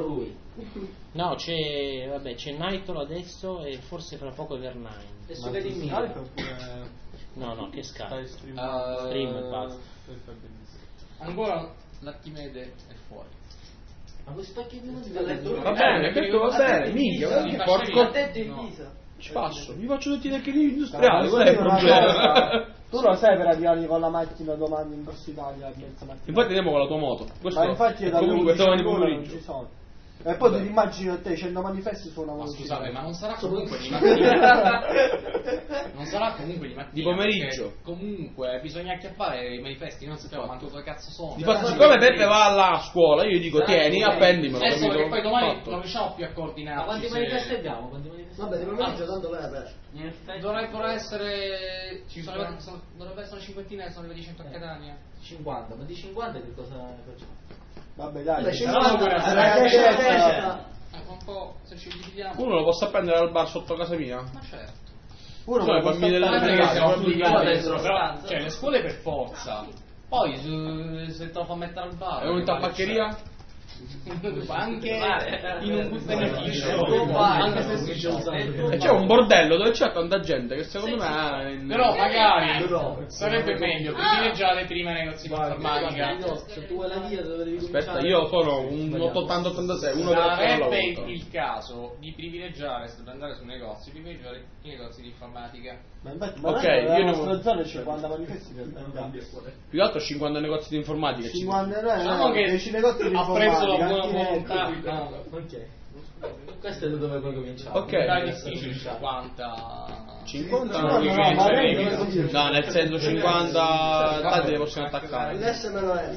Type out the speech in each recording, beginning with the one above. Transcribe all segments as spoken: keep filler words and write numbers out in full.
lui. No, c'è vabbè, c'è Naitolo adesso e forse fra poco Vernine. Adesso vedi in mio. No, no, che Sky. Stream, uh, stream e basta. Ancora l'Archimede è fuori. Ma questo che va bene, questo va bene, minchia, porco no. ci passo, mi faccio tutti i tecnici industriali, qual è il problema? Tu lo sai per arrivare con la macchina domani in Corso Italia a mezza mattina. Infatti andiamo con la tua moto. Questo ma infatti è comunque domani non pomeriggio. ci sono. E poi ti immagini a te, cento manifesti su una Ma moto. scusate, ma non sarà comunque di mattina. Non sarà comunque di mattina. Di pomeriggio. Comunque bisogna acchiappare i manifesti, non sappiamo manco dove cazzo sono. Infatti, siccome Peppe va alla scuola, io gli dico tieni, appendimelo. Adesso capito? che poi domani Fatto. non riusciamo più a coordinare. Ma quanti manifesti abbiamo? Quanti manifesti? Vabbè, di pomeriggio tanto vai aperto. Dovrebbero essere sono, sono, dovrebbe essere una cinquantina e sono le di cento a Catania. cinquanta, ma di cinquanta che cosa facciamo? Vabbè dai, Beh, cinquanta Un po' se ci dividiamo. Uno lo posso appendere al bar sotto casa mia? Ma certo. uno Cioè, i bambini delle Perché siamo obbligati. obbligati adesso, però, cioè le scuole per forza. Poi se, se te lo fa mettere al bar. È un tabaccheria? Anche in un beneficio, anche se si E c'è un bordello dove c'è tanta gente che secondo me è in... però magari sarebbe meglio privilegiare prima i negozi di informatica. Se tu vuoi la via dove devi Aspetta, io sono un ottanta ottantasei, uno per alla Sarebbe volta. il caso di privilegiare, se per andare su negozi, privilegiare i negozi di informatica. Ma infatti, ma Ok, nella io nostra non- zona cinquanta manifesti per andare. Più che altro cinquanta negozi di informatica. ci- cinquanta no, Diciamo no, che dieci negozi di apprezzo la buona informatica, volontà. No, ok. Questo è da dove poi cominciamo. Ok. Dai, difficile cinquanta. cinquanta No, no, no, no, ma lei- no, nel senso cinquanta tanti li possiamo attaccare. l'S meno S.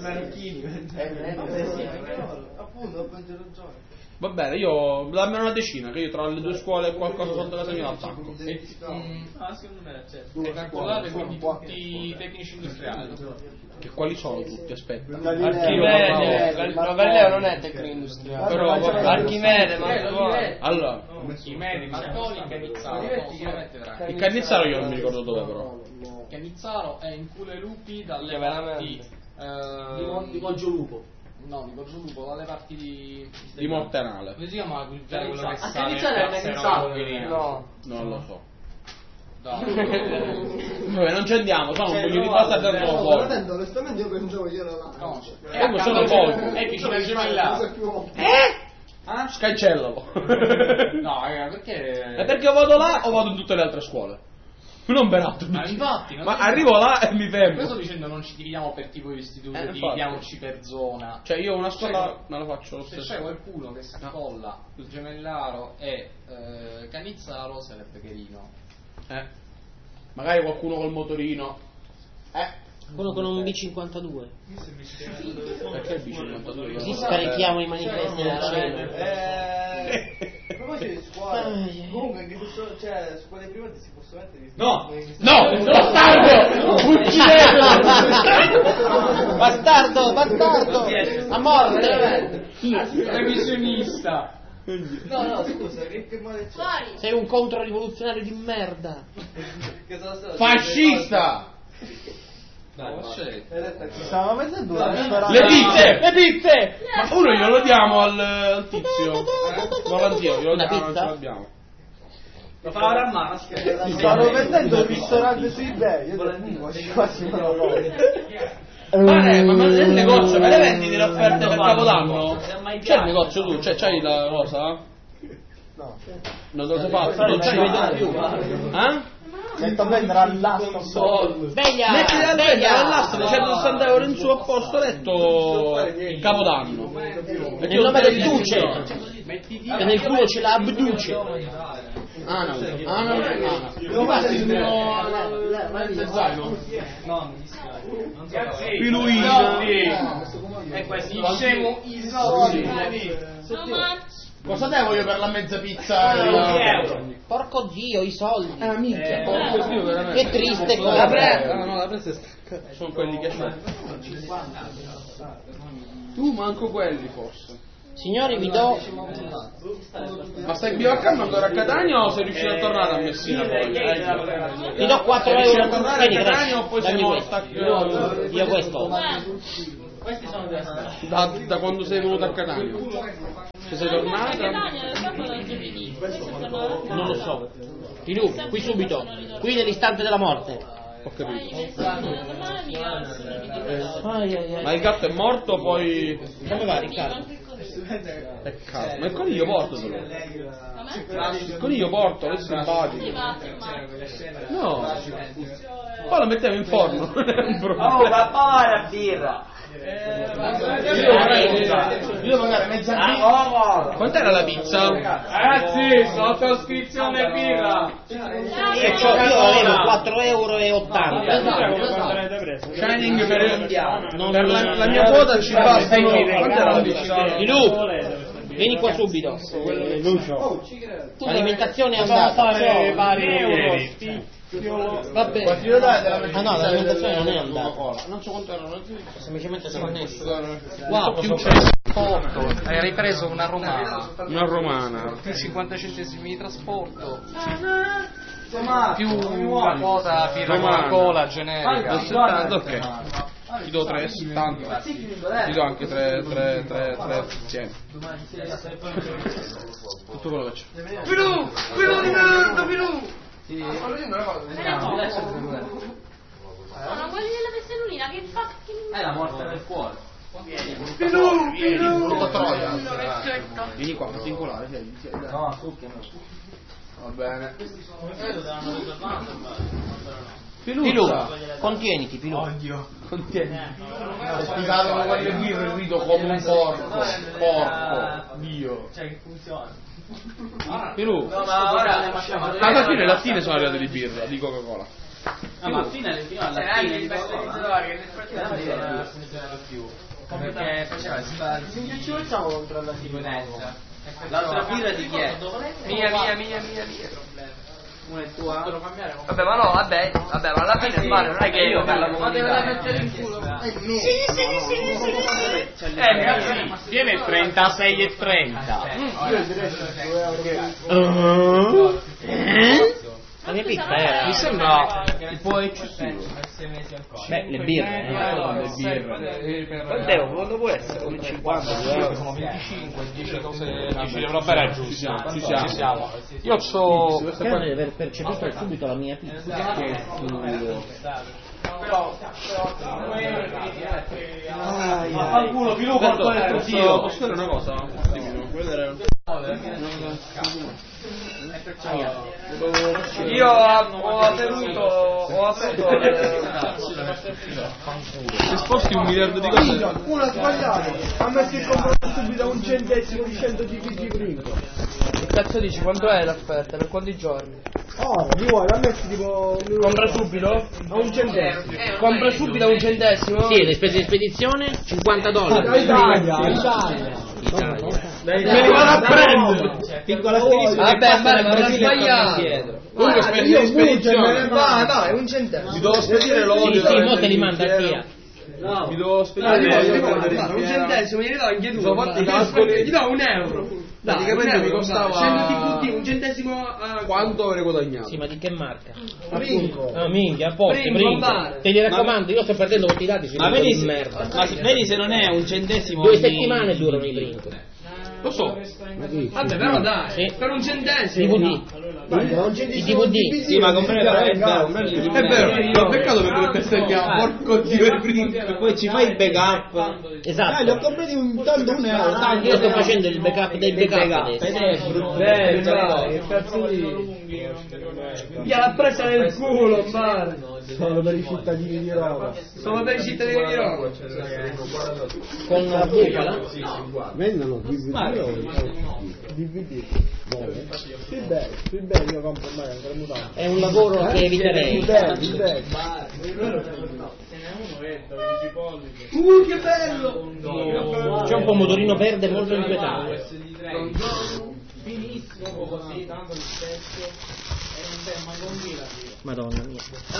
appunto, ho ragione. Va bene, io dammene una decina, che io tra le due scuole e qualcosa sotto casa mia l'attacco. Ah, secondo me c'è. E calcolate quindi tutti i tecnici industriali. Che quali sono tutti? Aspetta. Archimede, ma Galileo non è tecnico industriale. Però Archimede, ma allora, Archimede, Marconi, Cannizzaro. No, solamente tre. il Cannizzaro io non mi ricordo dove però. Cannizzaro è in Cule Lupi dalle Che parti veramente. eh, Di, Mon- di Mongiolupo. no, di Borgiolupo, dalle parti di Di Montenale. come si chiama quel quello che A sta Cannizzaro è Cannizzaro. No. Non lo so. Dai. Vabbè, non ci andiamo, sono un Cioè, pugno di no, pasta vabbè, dentro no, fuori. veramente, onestamente io pensavo che era là. No, Cioè, è Comunque sono accanto al- pochi. è vicino al gemellato. Ah, scancellalo. No, raga, perché E perché vado là o vado in tutte le altre scuole? Non per altro. Ma infatti, non Ma so- arrivo là e mi fermo. Questo sto dicendo non ci dividiamo per tipo di istituto, Eh, infatti. dividiamoci per zona. Cioè io una scuola Cioè, me la faccio lo Se stesso. c'è qualcuno che si accolla il Gemellaro e eh, Cannizzaro sarebbe carino. Eh. Magari qualcuno col motorino. Eh. Quello con un B cinquantadue. Perché il B cinquantadue? Così scarichiamo i manifesti della cena. Eh, a proposito di scuole, comunque anche questo, cioè, scuole private si possono mettere. No! No! Bastardo! Uccidetelo! Bastardo, bastardo! A morte! Revisionista! No, no, scusa, che, che male c'è? Sei un controrivoluzionario di merda! Che sono stato- Fascista! Dai, Stavamo mettendo una ristorante. Le pizze! Le pizze! Ma uno glielo diamo al, al tizio. Volantino, glielo Una diamo, non ce pizza? l'abbiamo. Lo fa ora a maschera. Stavo mettendo un ristorante su eBay. Io devo quasi me lo voglio. Pare, ma ma nel negozio me le vendi delle offerte per Capodanno? Se mai C'è il piace. negozio tu? Cioè, c'hai la cosa? No. Non te lo sei fatto? Non ci vedo più. Eh? Metto a vendere all'asta un po'. Sveglia! Metti da vendere Sveglia! all'asta di centosessanta euro in su a posto letto il Capodanno. Nel nome del duce! E nel culo ce l'ha Abduce! Ah no, ah no, ah no. Devo fare il mio... No, mi dispiace. Non so cosa. Piluino. E questi scemo i soldi. Cosa devo io per la mezza pizza? euro. Porco zio, i soldi! Ah, minchia, porco Dio, veramente. Che triste La cosa! presa, ah, no, la presa è staccata. Sono quelli che c'ho. Tu manco quelli forse. Signori, vi do... Ma stai bivaccando ancora a Catania o sei riuscito a tornare a Messina poi? Vi do quattro Sei riuscito a euro. tornare a Vedi, Catania o poi sei dammi morto questo. a... Io questo. Questi sono della strada. Da, da quando sei venuto a Catania? Ci sei tornata? Non lo so. Pilù, qui subito, qui nell'istante della morte. Ho capito. Ai, ai, ai. Ma il gatto è morto, poi... Come va Riccardo? Peccato. Ma il coniglio porto solo. Il coniglio porto, è simpatico. No. Poi lo mettiamo in forno. Non è un problema. Oh, ma poi la birra! Io magari mezza pizza. Quant'era la pizza? Ragazzi, sottoscrizione birra. E c'ho, io avevo quattro euro e ottanta. Shining per, per la, la mia quota ci basta. Quant'era la pizza? Pilù, vieni qua subito. L'alimentazione è andata. Vabbè. Ah no, l'alimentazione non è andata. Non so quanto era. Semplicemente sono connesso. Wow, più c'è. Hai ripreso una romana. Una romana. Più cinquanta centesimi di trasporto. Più una quota birra Coca-Cola generica. settanta, ok. Ti do tre, settanta. Ti do anche tre, tre, tre, tre. Tieni. Tutto quello che c'è. Pilù! Pilù di merda, Pilù! No, non voglio della pesellina che fa. È la morte del cuore. Pilù! Pilù! Tutta troia. Vieni qua, non ti incolare. No, succhia. Va bene. Pilù, contieniti, Pilù. Contieni. Spiegato con quelle birre e rido come un porco. Porco. Dio. Cioè, che funziona. Pilù. No, ma ora Alla fine le lattine sono arrivate di birra, di Coca-Cola. No, ma alla fine fino alla fine il pasteurizzatore che nel frattempo non funziona più. Perché faceva sbaglio. Non ci facciamo contro la Sicurezza. L'altra birra di chi è? Mia, mia, mia, mia, mia. Una è tua? Vabbè, ma no, vabbè, vabbè, ma alla fine Mario non è che io per la comunità. mettere in culo. Eh, ragazzi, tiene trentasei e trenta. La mia pizza era. Mi sembra un po' eccessivo. Beh, le birre. Le birre. Quant'è? Quando può essere? Come cinquanta euro? Sono venticinque, dieci cose, dieci euro per è giusto. Ci siamo, ci siamo. Ci siamo. Io c'ho... Spero di aver percepito subito la mia pizza. Che culo. Ma fa il culo, Pilù, quanto è il Posso, posso fare una cosa? Dimmi, vedere. Io ho avuto, ho avuto Se sposti un miliardo di cose. Uno ha sbagliato, ha messo il comprato subito un centesimo di cento di di brinco. Che cazzo dici? Quanto è l'offerta? Per quanti giorni? Oh, mi vuoi, ha messo tipo... Compra subito? A un centesimo. Compra subito a un centesimo? Sì, le spese di spedizione cinquanta dollari. Italia, Italia. Me li vado a prendere! Piccola spedizione. Vabbè, ma l'ha sbagliato! Comunque spedizione di spedizione. Vai, vai, un centesimo! Mi devo spedire Sì, l'olio. sì, mo te li manda a Tia. Mi devo Ah, spedire io l'olio. devo guardare, un centesimo, gliene do anche tu! Sono fatti i calcoli. Gli do un euro! Dai, un Praticamente mi euro, costava- cento T V T, un centesimo a... Quanto avrei guadagnato? Sì, ma di che marca? Brinco. Ah, minchia, a posto, Brinco, brinco. mare. Te li raccomando, io sto perdendo questi dati sui Ma brinco vedi, di merda. ma se- vedi se non è un centesimo Due ogni- settimane durano i brinco. Lo so. Vabbè, però dai, Sì. per un centesimo! D V D. I D V D. Sì, ma comprare è vero, non li- È vero, l'ho beccato per le bestemmiare. Porco dio di brinco. Poi ci fai il backup. Esatto. Li ho comprati un tanto un euro. Ah, io sto facendo il backup del backup adesso. Eh, dai, che cazzo di... Gliel'ha presa nel culo, mare! Sono per i cittadini di Roma. Sono per i cittadini di Roma! Con la bufala. Vendono D V D. D V D. Sui belli, sui belli io compro mai ancora mutato. È un lavoro che eviterei. Sui belli, sui belli. Uh, che bello! C'è un pomodorino verde molto inquietante. Madonna mia.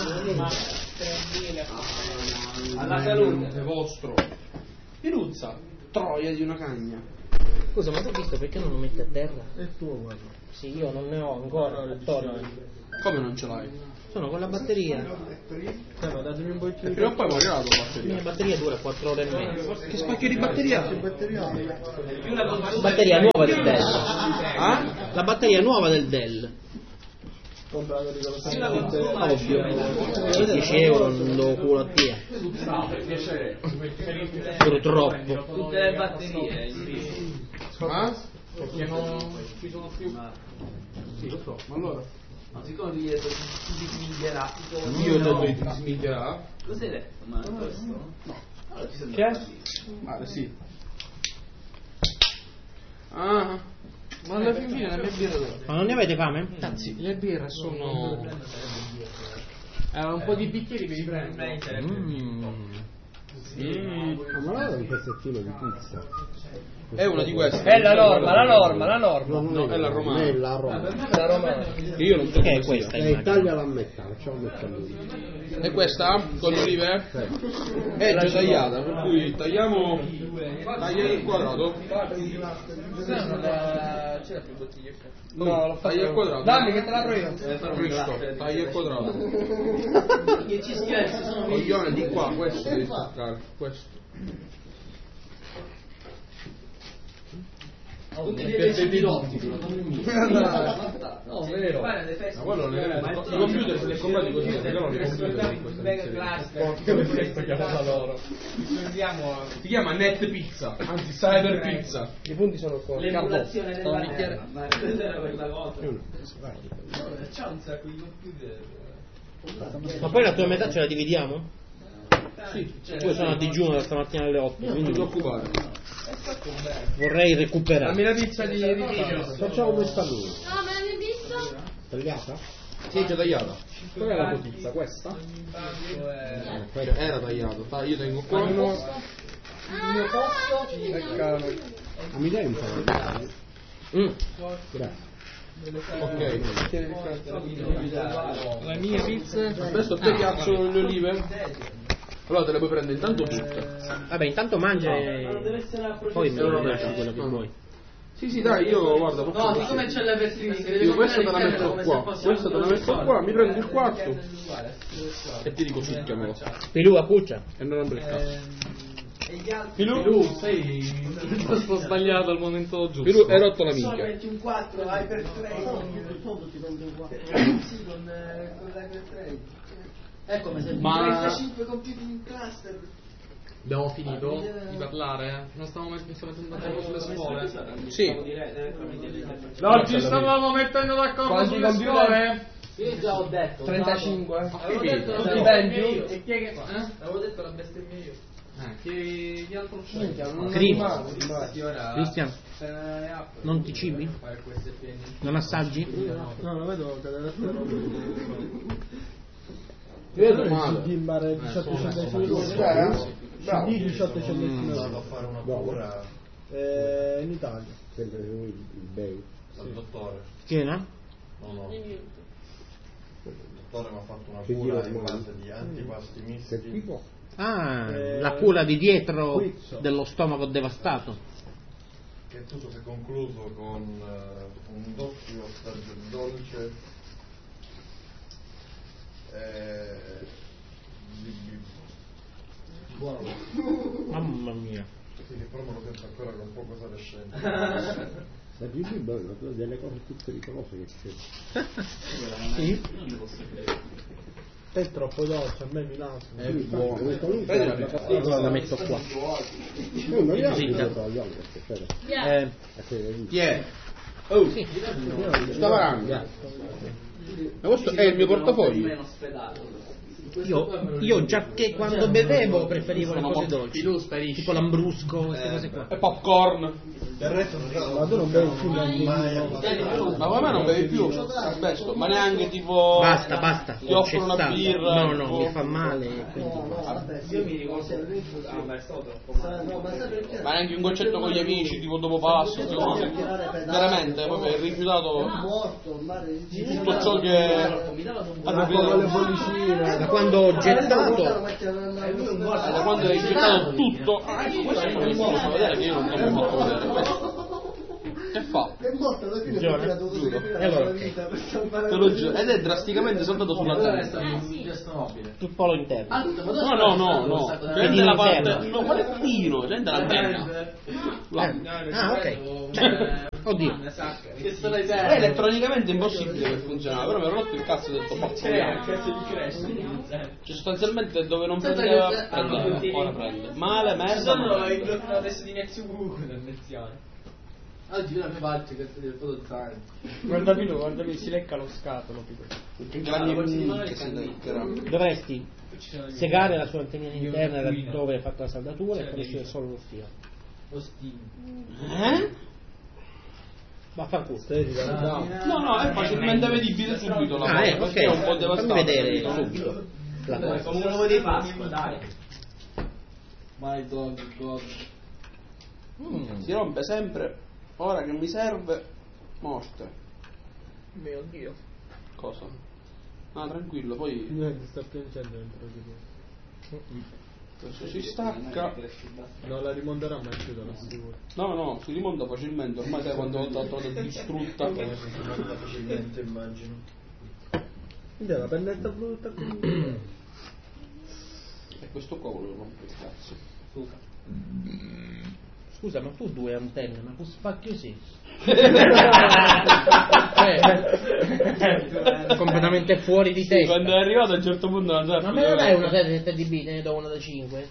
Alla salute. Vostro. Piruzza. Troia di una cagna. Scusa, ma tu hai visto perché non lo metti a terra? È tuo guarda. Sì, io non ne ho ancora attorno. Come non ce l'hai? Sono con la batteria. Eh, ma datemi un po' di E prima o poi morirà la tua La batteria. mia batteria dura quattro ore e mezza. Che spacchio di batteria? Batteria nuova del Dell. Ah? La batteria nuova del Dell. comprato rigorosamente Ovvio. dieci euro non do culo a te. Purtroppo. Tutte le batterie. Ma? Perché non ci sono più. Sì, lo so, ma allora. Ma siccome vi detto che si smiglierà. Io ho detto che ti smiglierà. Cos'hai detto? Ma questo? No. Allora ci sono. Che? Ah, sì. Ah. Ma alla fine la mia birra dove? Ma non ne avete fame? Anzi, le birre sono. Eh, un po' di bicchieri vi prendo. Mm. Mm. ma là è un pezzettino di pizza. È una di queste. È la norma, la norma, la norma. No, è la romana. Non è la romana. La romana. Io non so Che è come questa? sia. E immagino. tagliala a metà, facciamo metà lui. E questa con le olive è già tagliata, per cui tagliamo taglia il quadrato. C'era più bottiglie qua. No, l'ho taglia il quadrato. Dammi che te l'apro io. Cristo, taglia il quadrato. Che ci scherzi sono Coglione di qua, questo devi staccare, questo. pezzetti dotti. No, vero. Ma quello non è vero. I computer se li comprati così, perché non li comprati in questa serie. Si chiama Net Pizza, anzi Cyber Pizza. I punti sono qua. L'emulazione Sto un della bicchiere. terra. Ma era quella cosa. C'ha un sacco di computer. Ma poi la tua metà ce la dividiamo? Sì, Io sono a digiuno da stamattina alle otto, non ti quindi preoccupare. vorrei recuperare. Dammi la pizza di Ripiglio. Facciamo questa lui. No, me l'hai visto? Tagliata? Sì, è già tagliata. Qual è la tua pizza? Questa? Era tagliato, dai, io tengo qua. Ah, Ah, mi dai un po'? Mm. Grazie. Ok. La mia pizza. Adesso te piacciono le olive? Allora te le puoi prendere intanto tutte. Vabbè, intanto mangia e poi mi lasci quello che vuoi. Sì, sì, dai, io guarda, proprio No, così. siccome c'è la versione che Io questa te la metto qua, questa te la metto qua, mi prendi il quarto e ti dico succhiamelo. Pilù a puccia. E non rompere il cazzo. Pilù, sei. Sto sbagliato al momento giusto. Pilù, hai rotto la minchia. un quattro, hai per tre. Sì, con l'Hyper tre. È come se Ma- trentacinque computer in cluster. Abbiamo finito di parlare? Non stavamo mettendo d'accordo sulle scuole? Sì. No, ci stavamo mettendo d'accordo sulle scuole? Io già ho detto. trentacinque? Avevo detto la Tutti bestemmia belli? io. E chi è che fa? Eh? Avevo detto la bestemmia io. Eh, chi, chi altro c'è? Crimo. Cristian, non ti cibi? Non assaggi? No, lo vedo cadere a terra. Io vedo Il male. C D in bar diciotto centesimi Bravo. C D diciotto centesimi Vado a fare una cura eh, in Italia. sempre lui, il Bay, dal dottore. Piena? No, no. Il dottore mi ha fatto una Che cura dire, in no? base di antipasti Che misti. tipo? Ah, Eh, la cura di dietro Quizzo. dello stomaco devastato. Che tutto si è concluso con eh, un doppio assaggio dolce e di Buono. Mamma mia. sì, che però me lo sento ancora con poco sale scende. La G B è una delle cose più pericolose che c'è. Sì? È troppo dolce, a me mi nasce. È buono. Allora la metto qua. Non mi Sì, piace no. Eh, Eh, Chi è? Oh, sta varando. Ma questo è il mio portafoglio. Meno spedato. io, io già che quando bevevo preferivo le cose dolci. Pilù sparisce. Tipo l'ambrusco, queste cose qua. E popcorn. Del resto non ma tu non bevi più mai Ma come non bevi più? Spesso, ma neanche tipo. Basta, basta. Ti ho offrono una cessato. birra. No, no, tipo- mi fa male. Quindi... Io mi ricordo. Ah, ma è stato troppo male. Ma neanche un goccetto con gli amici, tipo dopo passo, queste cose. Veramente, proprio hai rifiutato tutto ciò che hanno con le rifiutato. bollicine. Da quando ho gettato, Da quando hai gettato tutto. Ah, ecco, questo è bellissimo, fa vedere che io non ti ho mai fatto vedere questo. Che fa? È morto alla fine Giuro, perché ha dovuto giuro. seguire E allora la ok. vita per salvare Te lo giuro. Ed è drasticamente saltato sulla testa. Sul polo interno. No, no, no, no. Prende Pedino la parte. interno. No, quale pedino? Prende l'antenna. Là. Ah, ok. Beh, oddio. È elettronicamente impossibile che funzionava, però mi ero rotto il cazzo e ho detto pazzo. Cioè sostanzialmente dove non prendeva, prendeva, ora prende. Male, merda. Sono bloccato adesso di Nezio Google da lezione. Oggi la mia faccia che del fotozaino. Guarda Pino, guarda Pino, si lecca lo scatolo. Che grandi che si leccherà. Dovresti segare la sua antennina interna da dove hai fatto la saldatura e fare solo lo stilo. Lo stimo. Eh? Vaffanculo. No, no, è facilmente vedibile subito la Ah, cosa, eh, perché è un po' ok. Fammi devastata. vedere subito. La Dai, cosa. come un uovo di Pasqua, dai. My dog, God. Mm, si rompe sempre. Ora che mi serve, morte. Mio Dio. Cosa? Ah, tranquillo, poi Niente, sta piangendo dentro di me. adesso si stacca. Non la rimonterà mai più dalla sicura. No, no, si rimonta facilmente, ormai sai quante volte l'ho trovata distrutta. facilmente, immagino. Quindi è la pennetta brutta qui. E questo qua volevo rompere il cazzo. Scusa, ma tu due antenne, ma tu spacchi così? Cioè, completamente fuori di Sì, testa. quando è arrivato a un certo punto non sa Ma più me ne dove- dai una sette dB, te ne do una da cinque?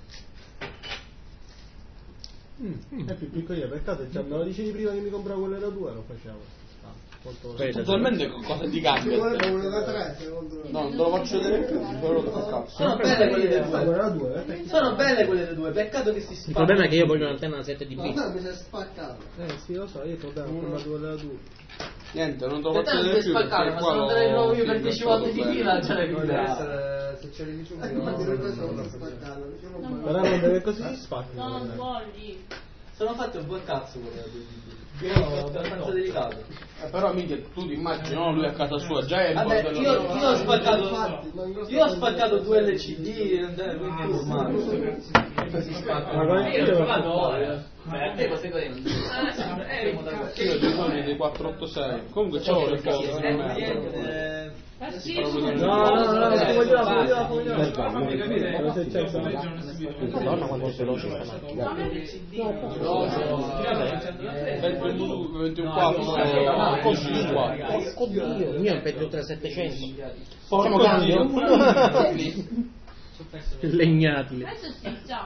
Mm, è più piccolina, peccato, già me lo dicevi prima che mi compravo quella da due, lo facevo. Ah, molto Totalmente cosa ti cambia? Guarda uno da tre, secondo me. No, non te lo faccio vedere più, però che cazzo. Sono belle quelle dei quella due. da due, eh? Sono belle quelle dei due, peccato che si Il spaccano. problema è che io voglio un'antenna da sette Ma dB. no, mi si è spaccato. Eh sì, lo so, io ti ho dato quella quella da due. Niente, non te lo Per faccio te non vedere ti più spaccare, perché ma qua se non lo... te le ritrovo io sì, per non dieci so volte di bene. fila, ce l'hai Deve più. essere, se c'è rivisto un po', non deve spaccarlo. Però non deve così si spacca. No, non svolgi. Sono fatte un buon cazzo quelle io abbastanza delicato. Eh, però mica tu ti immagini, no? Lui a casa sua già è il Vabbè, bordello io, suo. io ho spaccato io ho spaccato due L C D, quindi normale. Si spacca. Ma come Io ti ho devo giocato fare? ora. Beh, te cos'è così? Io ho bisogno dei quattrocentottantasei. Comunque c'ho il coso, non merda. Eh sì, No, no, no, come gliela fammi gliela fammi gliela. Cosa è successo? Madonna quanto è veloce sta macchina. ventuno quattro così qua. Oddio, il mio è un Pentium settecento. Porco Facciamo Dio. cambio? Legnati. adesso sì, già.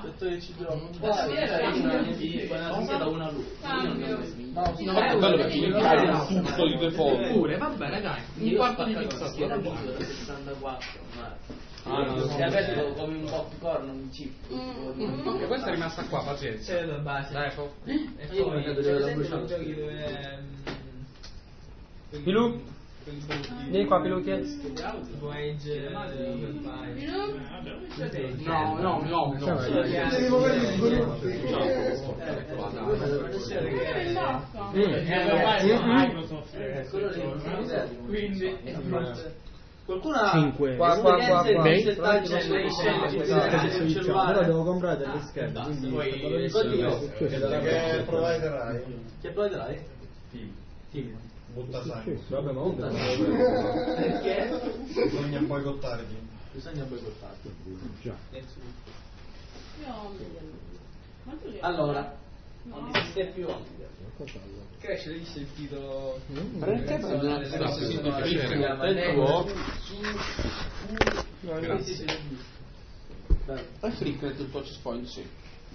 Cambio. È bello perché gli cade il flusso di default. Pure, vabbè ragazzi, un quarto di pizza sessantaquattro, ah no, se adesso come un popcorn, un chip. Mm. E questa è rimasta qua, pazienza. C'è la base. Dai, fo- E poi i giochi dove Pilu? Vieni qua, Pilu, chiedi. tipo Age No, no, no, no. Devi muovere il gruppo. quindi qualcuno ha Cinque. Qua, qua, qua, qua. esperienze di Però settaggi nelle scene del cellulare. devo comprare delle schede, quindi Poi Che provider hai? che providerai? Team. Butta sangue. Vabbè, ma non Perché? Bisogna boicottarti. Bisogna boicottarti. Io ho un video. Ma tu li hai? Allora, No. non esiste più Cresce, l'hai visto il titolo? Perché prendi una Sì, classe sì, di sì, click sì, nel sì, tuo? Sì, sì, sì. Bello. Fai click nel tuo touch point, sì.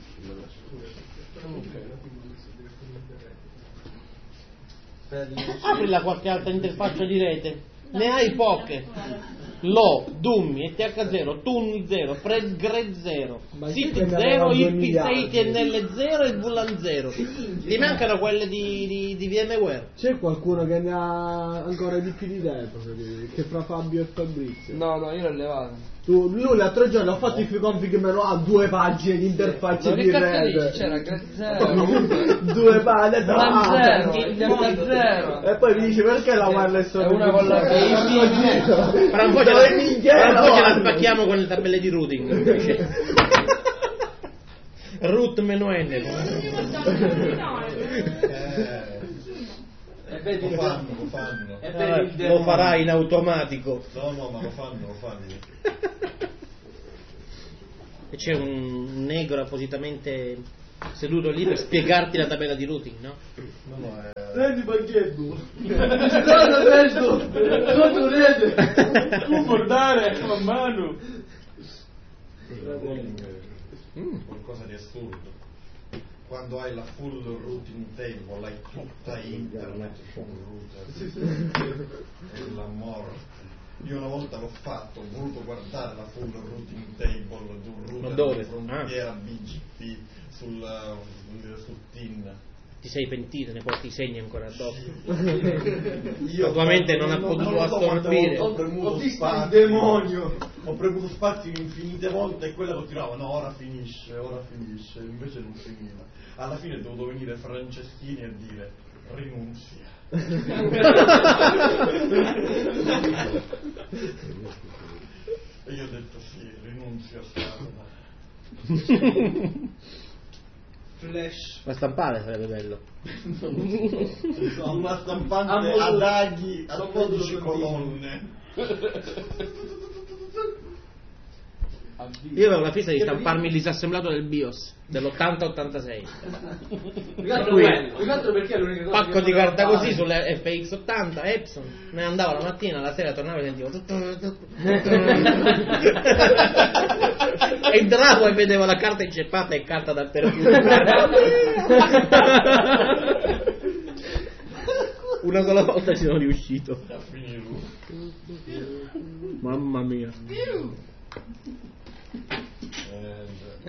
Aprila qualche altra interfaccia di rete. Ne hai poche. Lo, Dummy, E T H zero, Tun zero, Fredgred zero, Ma Sit sì che ne zero, avevano due I P sei, miliardi. T N L zero e V LAN zero. Ti mancano quelle di, di, di VMware. C'è qualcuno che ne ha ancora di più di te, proprio, che- che fra Fabio e Fabrizio. No, no, io l'ho levato. Tu, lui l'altro giorno ha fatto il free config menu, ha due pagine di interfacce Ma di che cazzo dici? rete. C'era Grad zero. Due pagine, Plan zero, ah, Delta zero. e poi mi dice perché la wireless È una con la Fra un po' ce Dove la, minchia fra un po' ce la vanno? spacchiamo con le tabelle di routing. Dice. Root menu N. vedi Lo fanno, lo fanno. E vedi il lo demonio. farà in automatico. No, no, ma lo fanno, lo fanno. E c'è un negro appositamente seduto lì per spiegarti la tabella di routing, no? No, no, è... Prendi banchetto. Cosa adesso? Cosa rete? Tu portare a mano. Mm. Qualcosa di assurdo. Quando hai la full routing table, hai tutta internet sul router. È la morte. Io una volta l'ho fatto, ho voluto guardare la full routing table di un router Ma dove? di frontiera B G P sul, uh, sul T I N. Ti sei pentito, ne porti i segni ancora addosso. Io Ovviamente non ha potuto non so quante assorbire. volte Ho premuto Ho visto spazio, il demonio. Ho premuto spazio infinite volte e quella continuava. No, ora finisce, ora finisce. Invece non finiva. Alla fine è dovuto venire Franceschini a dire rinunzia. E io ho detto sì, rinunzio a stare. Flash. Ma stampare sarebbe bello. Una stampante A ad modo- aghi a a modo tredici di- colonne. Io avevo la fissa di stamparmi il disassemblato del BIOS dell'ottanta ottantasei. Più che altro Qui. quello, più che altro perché è l'unica cosa Pacco che di non carta fare. così sulle F X ottanta Epson. Me ne andavo la mattina, la sera tornavo e sentivo tutto. Entravo e vedevo la carta inceppata e carta dappertutto. Una sola volta ci sono riuscito. A finire. Mamma mia. Eh,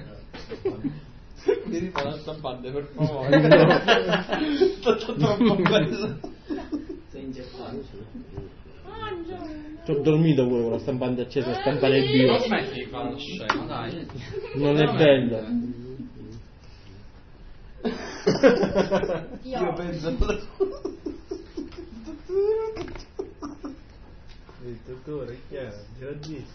Mi rifà la stampante, per favore. Tutto troppo bello. Sei inceppato. Ci ho dormito pure con la stampante accesa a stampare il Non BIOS. smetti di fare lo scemo, dai. Non è bello. Io penso Il dottore, è chiaro, te l'ha detto.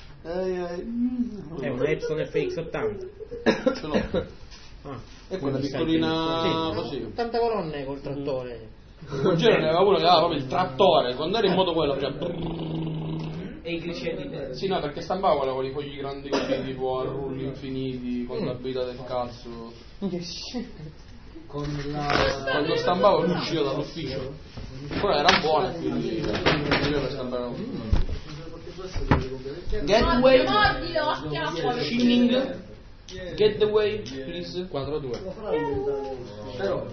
È un Epson F X ottanta. Ce l'ho. Ah, E quella quindi piccolina sì, così. ottanta colonne col trattore. Un giorno ne aveva uno che aveva proprio il trattore. Quando era in modo quello, cioè. E i criceti te. Sì, no, perché stampava quello con i fogli grandi così, tipo a rulli infiniti, con la vita del cazzo. Con la... Quando stampavo lui usciva dall'ufficio. Però era buono, quindi io per stampare. Getaway, Mordilo, a schiaffo. Shinning, Getaway, please. quattro due. Però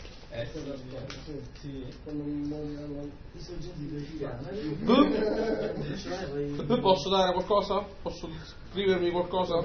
Sì, quando mi muovono i soggetti brasiliani. Poi posso dare qualcosa? Posso scrivermi qualcosa?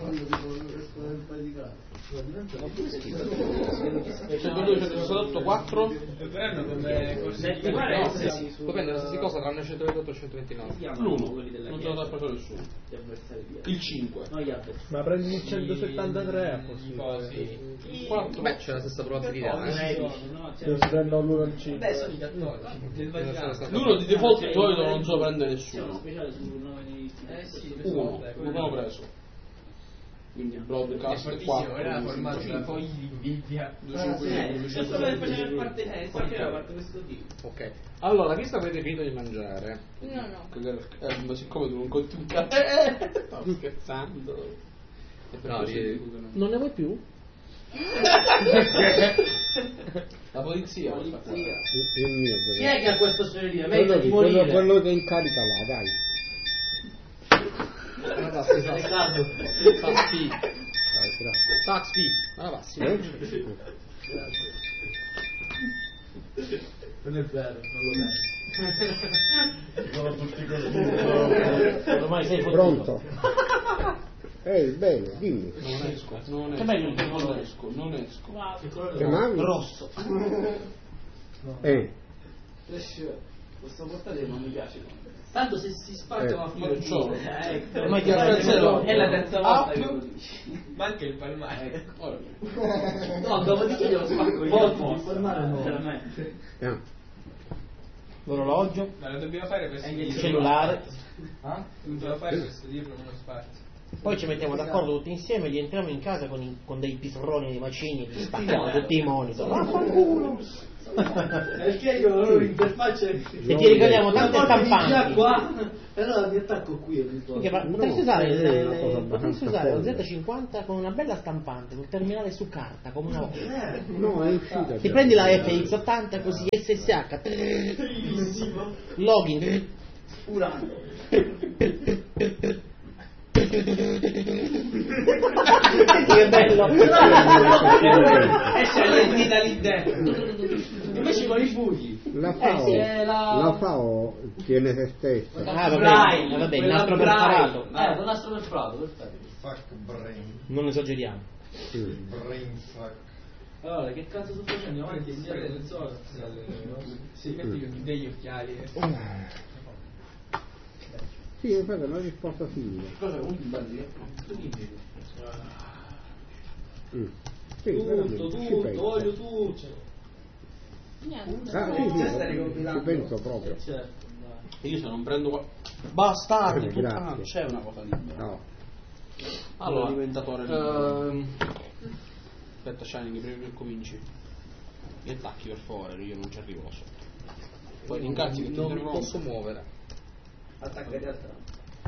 centodue, quattro senti guarda, No, sì, sì, Puoi prendere qualsiasi cosa tranne centoventotto e centoventinove. l'uno, non te lo dà proprio nessuno. Gli avversari di Il cinque. No, gli avversari. Ma prendi il centosettantatré a possibile. Il quattro. Beh, c'è la stessa probabilità. eh. Se si prendono l'uno al cinque. Adesso li quattordici. L'uno di default di solito non so prende nessuno. Speciale sul nome di eh sì, Uno, uno l'ho preso. Quindi broadcast quattro. era formato da fogli di Bibbia. Questo per facere parte eh, sapeva parte questo tipo. Ok. Allora, chi sta avete finito di mangiare? No, no. Eh, ma siccome tu non conti un cazzo. Eh, stavo scherzando. E per No, questo di- dico che non- Non ne vuoi più? La polizia. Il mio, Chi è che ha questo storia di quello, merita di quello, morire? quello che incarica là, dai. Una passi, È stato. Tax fee. Dai, grazie. Tax fee. Una passi. Eh? Non è vero, non lo penso. Sono tutti così. Ormai sei fottuto. Pronto? Ehi, bene, dimmi. Non esco, non Che esco, meglio il non esco, non esco. Wow. Chiamavi? Rosso. Eh, Questo portatile non mi piace. Tanto se si spaccano a Eh. fare Io eh, ecco. Ormai ti Guarda, ha preso- è la terza volta che Up. lo dici. Ma anche il palmare. Ora, No, dopodiché glielo spacco io. Forti, informare no. Veramente. eh. L'orologio, Ma lo dobbiamo fare per E il il studirlo. cellulare. Dobbiamo fare per studirlo uno spazio. Poi ci mettiamo d'accordo tutti insieme, gli entriamo in casa con, i, con dei pizroni, dei macini e gli spacchiamo tutti i monitor. Vaffanculo! Perché io loro interfaccia E ti regaliamo tante stampanti. qua. E allora mi attacco qui. Perché pa- potresti usare, le- le- potresti usare lo Z cinquanta con una bella stampante, un terminale su carta, come una volta. No, è uscita. Ti prendi la F X ottanta così, S S H, login. Vedi che bello. E c'è l'entità lì dentro. Invece con i buchi. La FAO, Eh, sì, è la- la FAO tiene se stessa. Ah, vabbè, Braille, eh, vabbè, il quella nastro Braille. perforato. Eh, un nastro perforato, perfetto. Fuck brain. Non esageriamo. Sì. Brain fuck. Allora, che cazzo sto facendo? Avanti e indietro del sole. Sì, metti che mi dai gli occhiali. Sì, infatti è una risposta simile. Cosa? Un bandito? Mm. Sì, Tutto, veramente, ci tutto, penso. voglio tutto. Niente. Ah, sì, Questa stai sì, ricompilando? ci penso proprio. Certo. E io se non prendo qua... Bastardi, Eh, puttana, grazie. non c'è una cosa libera. No. Allora, Diventatore ehm, aspetta Shining, prima che cominci. Gli attacchi per favore, io non ci arrivo là sotto. Poi ti incazzi che ti non mi interrompo. posso muovere. Attaccati al tram.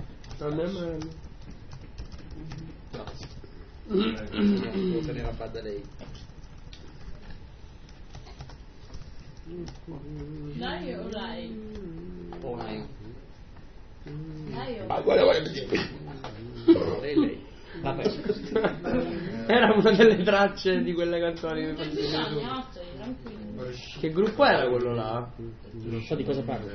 Grazie. Devo tenere la bada lei. Dai o dai? Oh, lei. Dai o Ma guarda, guarda, Lei, lei. Vabbè. Era una delle tracce di quelle canzoni che mi dai? facevi tu. Ammazza, tranquillo. Che gruppo era quello là? Non so di cosa parlo.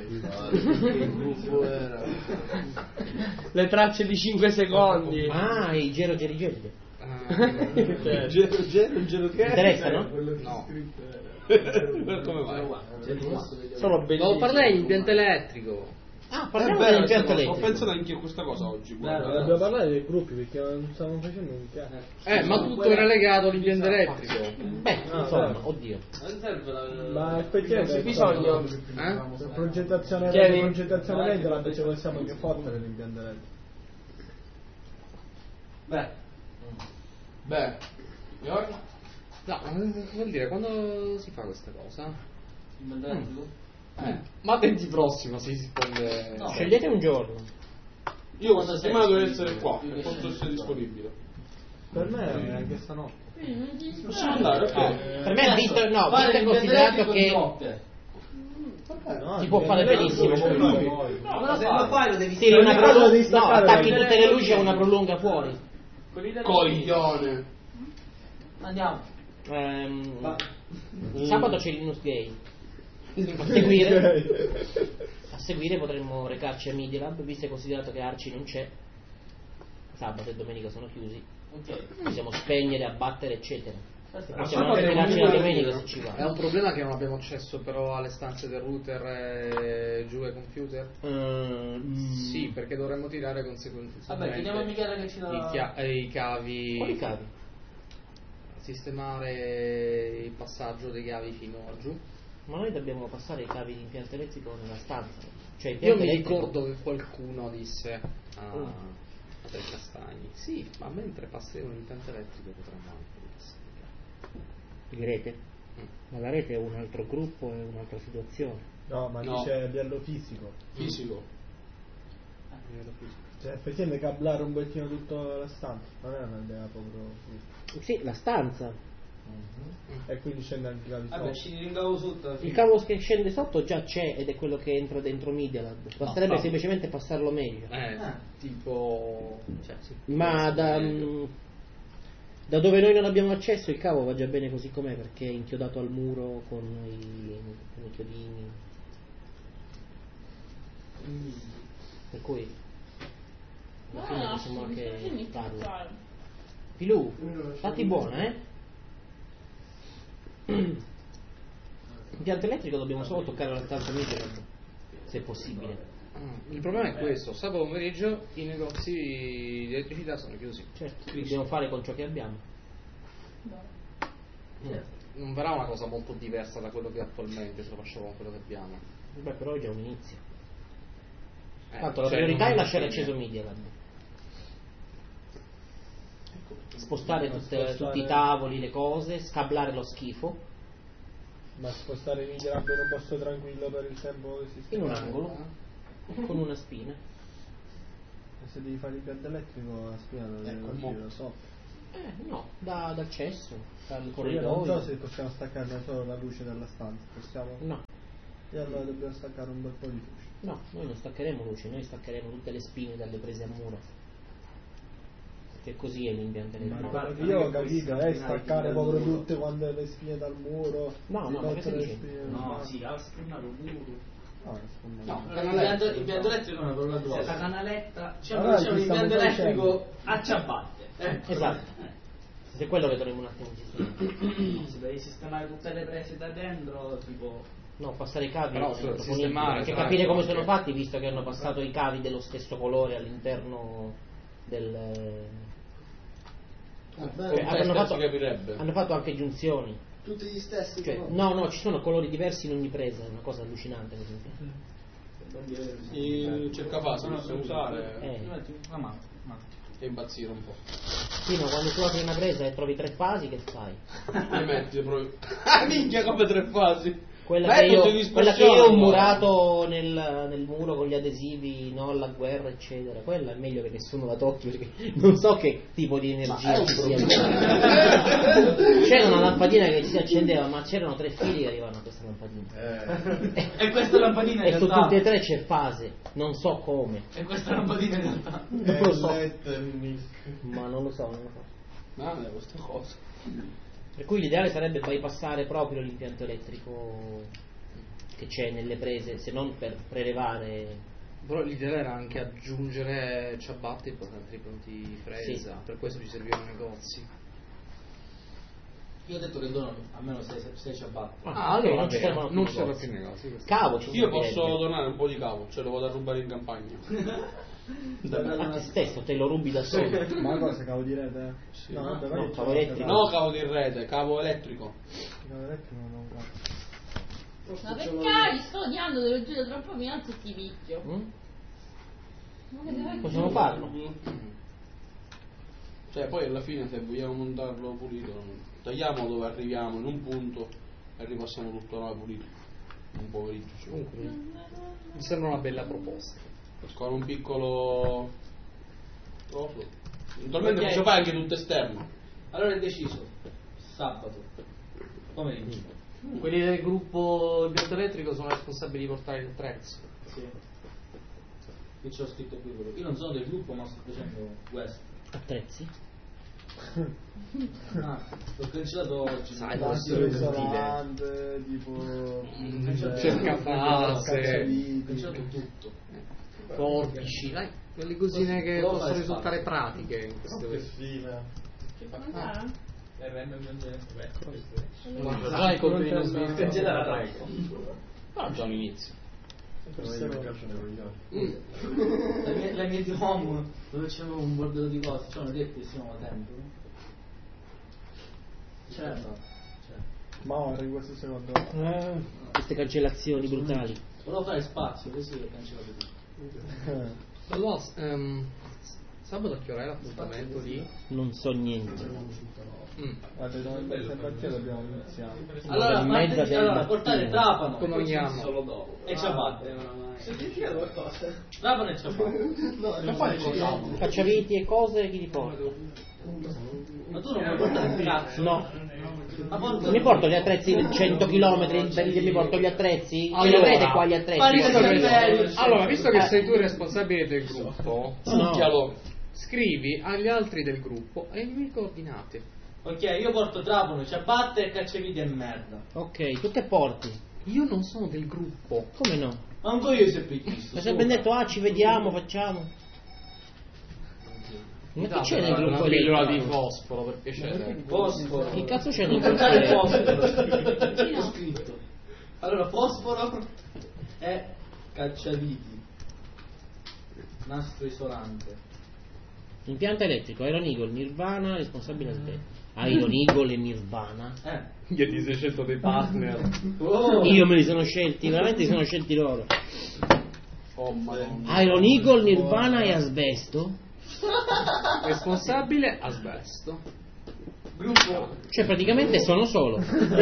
Le tracce di cinque secondi. Ah, i Gero Geri Gelli. Cioè, Gero, Gero, Gero che? Interessano? No. Come vai? Sono Devo bellissimi. parlare di impianto elettrico. Ah, È parliamo vero, dell'impianto ho elettrico. pensato anche a questa cosa oggi. guarda. Dobbiamo parlare dei gruppi perché non stavamo facendo un piano. Eh, ma tutto era legato all'impianto elettrico. Beh, insomma, oddio. Non serve la... Ma effettivamente C'è bisogno. Eh? per progettazione Chiedi? per progettazione Lendoland ci possiamo anche fottere l'impianto elettrico. Beh. Beh, York? No, vuol dire, quando si fa questa cosa? Il mandato elettrico? Eh, martedì prossimo si risponde. No. Scegliete un giorno. Io questa settimana devo essere qua, per posso essere disponibile. Per me è anche stanotte. Quindi non ti Possiamo dispiace. andare, ok. Per me è visto, no, Fare visto e l'impianto considerato elettrico di che notte. si può fare benissimo con lui. Ma se lo fai lo devi Tiri una Però prolunga, devi no, staccare attacchi la- tutte le luci a una prolunga fuori. Coglione. Andiamo. Ehm, sabato c'è Linux Gay. A seguire, a seguire potremmo recarci a Media Lab, visto e considerato che Arci non c'è. Sabato e domenica sono chiusi. Ok. Possiamo spegnere, abbattere, eccetera. Perfetto. Possiamo anche recarci la domenica se ci È va. un problema che non abbiamo accesso però alle stanze del router e giù ai computer? Mm, Sì, perché dovremmo tirare conseguenze. Vabbè, chiediamo a Michele che ci dà... I, chia- eh, i cavi. Quali cavi? Sistemare il passaggio dei cavi fino a giù. Ma noi dobbiamo passare i cavi di impianto elettrico nella stanza. Cioè Io impianto mi elettrico- ricordo che qualcuno disse a, Mm. a Tre Castagni: sì, ma mentre passeremo l'impianto elettrico potremmo anche passare. di rete. Ma la rete è un altro gruppo, è un'altra situazione. No, ma No. dice a livello fisico. Fisico. Cioè effettivamente cablare un pochettino tutta la stanza. Non è un'idea proprio fisica. Sì, la stanza. E quindi scende anche la di Vabbè, sotto. ci ringavo sotto. alla Il fine. cavo che scende sotto già c'è ed è quello che entra dentro Media Lab. Basterebbe no. semplicemente passarlo meglio. Eh, Ah. tipo. Cioè, sì. Ma da, mm, da dove noi non abbiamo accesso il cavo va già bene così com'è, perché è inchiodato al muro con i, con i chiodini. Per cui alla fine Ah, possiamo sì, anche così mi farlo. fa. Filù, fatti buona, eh? Impianto elettrico dobbiamo solo toccare la stanza Media Lab, se è possibile. Il problema è questo: sabato pomeriggio i negozi di elettricità sono chiusi. Certo, dobbiamo fare con ciò che abbiamo. Non verrà una cosa molto diversa da quello che è attualmente se lo facciamo con quello che abbiamo. Beh, però è già un inizio. Eh, Tanto la cioè, priorità non- è lasciare acceso Media Lab. spostare Ma tutte- spostare- tutti i tavoli, le cose, scablare lo schifo Ma spostare i Media Lab in un posto tranquillo per il tempo che si sta in un angolo con una spina. E se devi fare l'impianto elettrico la spina lo devi Ecco, uscire mo. da sopra. Eh, no, da, d'accesso, dal Io non corridoio. so se possiamo staccare solo la luce dalla stanza, possiamo? No, E allora dobbiamo staccare un bel po' di luce. no, noi non staccheremo luce, noi staccheremo tutte le spine dalle prese a muro. Perché così è l'impianto Ma elettrico. quello che io ho capito è staccare proprio tutte quando le spine dal muro. No, no, ma che stai rimettere le dicendo? spine No, dal- sì, ha scannato un muro. No, secondo me. No, Allora, l'impianto, l'impianto- l'impianto elettrico è una parola grossa. La canaletta, diciamo Allora, che c'è un ti stavo impianto elettrico dicendo. a ciabatte. Eh. Esatto. Se è quello che dovremmo un attimo sistemare. Se devi sistemare tutte le prese da dentro, tipo... No, passare i cavi Però, è su- improponibile, sistemare, anche sarà capire come proprio- sono fatti, visto che hanno passato i cavi dello stesso colore all'interno del... Con Cioè, te hanno, stesso fatto, capirebbe. hanno fatto anche giunzioni. Tutti gli stessi. Cioè, colori. no, no, ci sono colori diversi in ogni presa, è una cosa allucinante. Per esempio. Il cercafase lo so usare Eh. Una mano, e impazzire un po'. Sì, no, quando tu apri una presa e trovi tre fasi, che fai? Mi metti proprio. Ah, minchia, come tre fasi! Quella, Ma che è io, punto di quella che dispersione, io ho allora. murato nel, nel muro con gli adesivi, no alla guerra, eccetera. Quella è meglio che nessuno la tocchi, perché non so che tipo di energia ci sia. C'era una lampadina che si accendeva, ma c'erano tre fili che arrivavano a questa lampadina. Eh, E questa lampadina in E su realtà... tutte e tre c'è fase, non so come. E questa lampadina in realtà... Non lo so. Elettronic. Ma non lo so, non lo so. Ma è questa cosa. Per cui l'ideale sarebbe bypassare proprio l'impianto elettrico che c'è nelle prese, se non per prelevare. Però l'idea era anche aggiungere ciabatte per altri pronti presa, Sì. per questo ci servivano negozi. Io ho detto che dono almeno sei ciabatte. Ah, allora non ci servono più non ci serve negozi. più negozi. questo. Cavo ci Io servirebbe. posso donare un po' di cavo, ce lo vado a rubare in campagna. A te stesso, te lo rubi da solo. Ma cosa, cavo di rete? Sì. No, vabbè, No, vai, cavo c'è- elettrico. No cavo di rete, cavo elettrico. Cavo elettrico non cavo. Ma perché? Sto odiando, te lo giuro, troppo mi alzo e ti picchio. Mm? Ma che deve Possiamo farlo? Cioè poi alla fine se vogliamo montarlo pulito, tagliamo dove arriviamo in un punto e ripassiamo tutto là pulito. Un povericcio. Cioè. Comunque, mi sembra una bella proposta. Con un piccolo. Oh, eventualmente Ok. posso fare anche tutto esterno. Allora è deciso. Sabato. Pomeriggio. Quelli del gruppo impianto elettrico sono responsabili di portare il attrezzo. Sì. Qui c'ho scritto qui quello. Io non sono del gruppo ma sto facendo questo. Attrezzi? Ah, l'ho cancellato oggi. Sai, non Tanto essere ristorante, tipo... cercafase, Ho cancellato tutto. forbici, dai, quelle cosine che Però possono fai risultare spazio. pratiche in queste Che ore. fine. Ancora? Dai, colpi di sviluppo. Cancellare la regola. Ah, già all'inizio. Però io mi piacciono i coglioni. La mia, la mia home dove c'avevo un bordello di cose, ci hanno detto che siamo a tempo. Certo. Ma ora in questo secondo... Queste cancellazioni brutali. Volevo fare spazio, così ho cancellato tutto. Eh. Allora, ehm, sabato a che ora è l'appuntamento lì? Non so niente. Mm. Guarda, come mezza partita dobbiamo iniziare. Allora, in mezza parte- del allora portare mattino. trapano Come ogni anno. solo dopo e ciabatte. Se ti chiedo qualcosa. Trapano e ciabatte. No, non fai so. cosa? Cacciaviti e cose chi li porta? Ma tu non puoi portare un cazzo? No. Ma porta- Non mi porto gli attrezzi cento chilometri, mi porto gli attrezzi? Ce Allora, li avete qua gli attrezzi? Fai Visto che- Livello, allora, visto che Eh. sei tu il responsabile del gruppo, Succhialo. scrivi agli altri del gruppo e le coordinate. Ok, io porto trapano, ciabatte e cacciaviti e merda. Ok, tu che porti? Io non sono del gruppo. Come no? Ma non so io se picchisto. Mi sempre detto, ah ci vediamo, facciamo. Ma che c'è nel una gruppo lì? pillola di fosforo, per piacere. Fosforo. Che cazzo c'è nel Non portare il gruppo? fosforo. Ho scritto. Allora, fosforo e cacciaviti. Nastro isolante. Impianto elettrico, Iron Eagle, Nirvana, responsabile aspetto. Iron Eagle e Nirvana. Eh. Io ti sei scelto dei partner. Oh. Io me li sono scelti, veramente li sono scelti loro. Oh madonna. Iron Eagle, Nirvana e Asbesto? Responsabile asbesto. Gruppo. Cioè praticamente sono solo.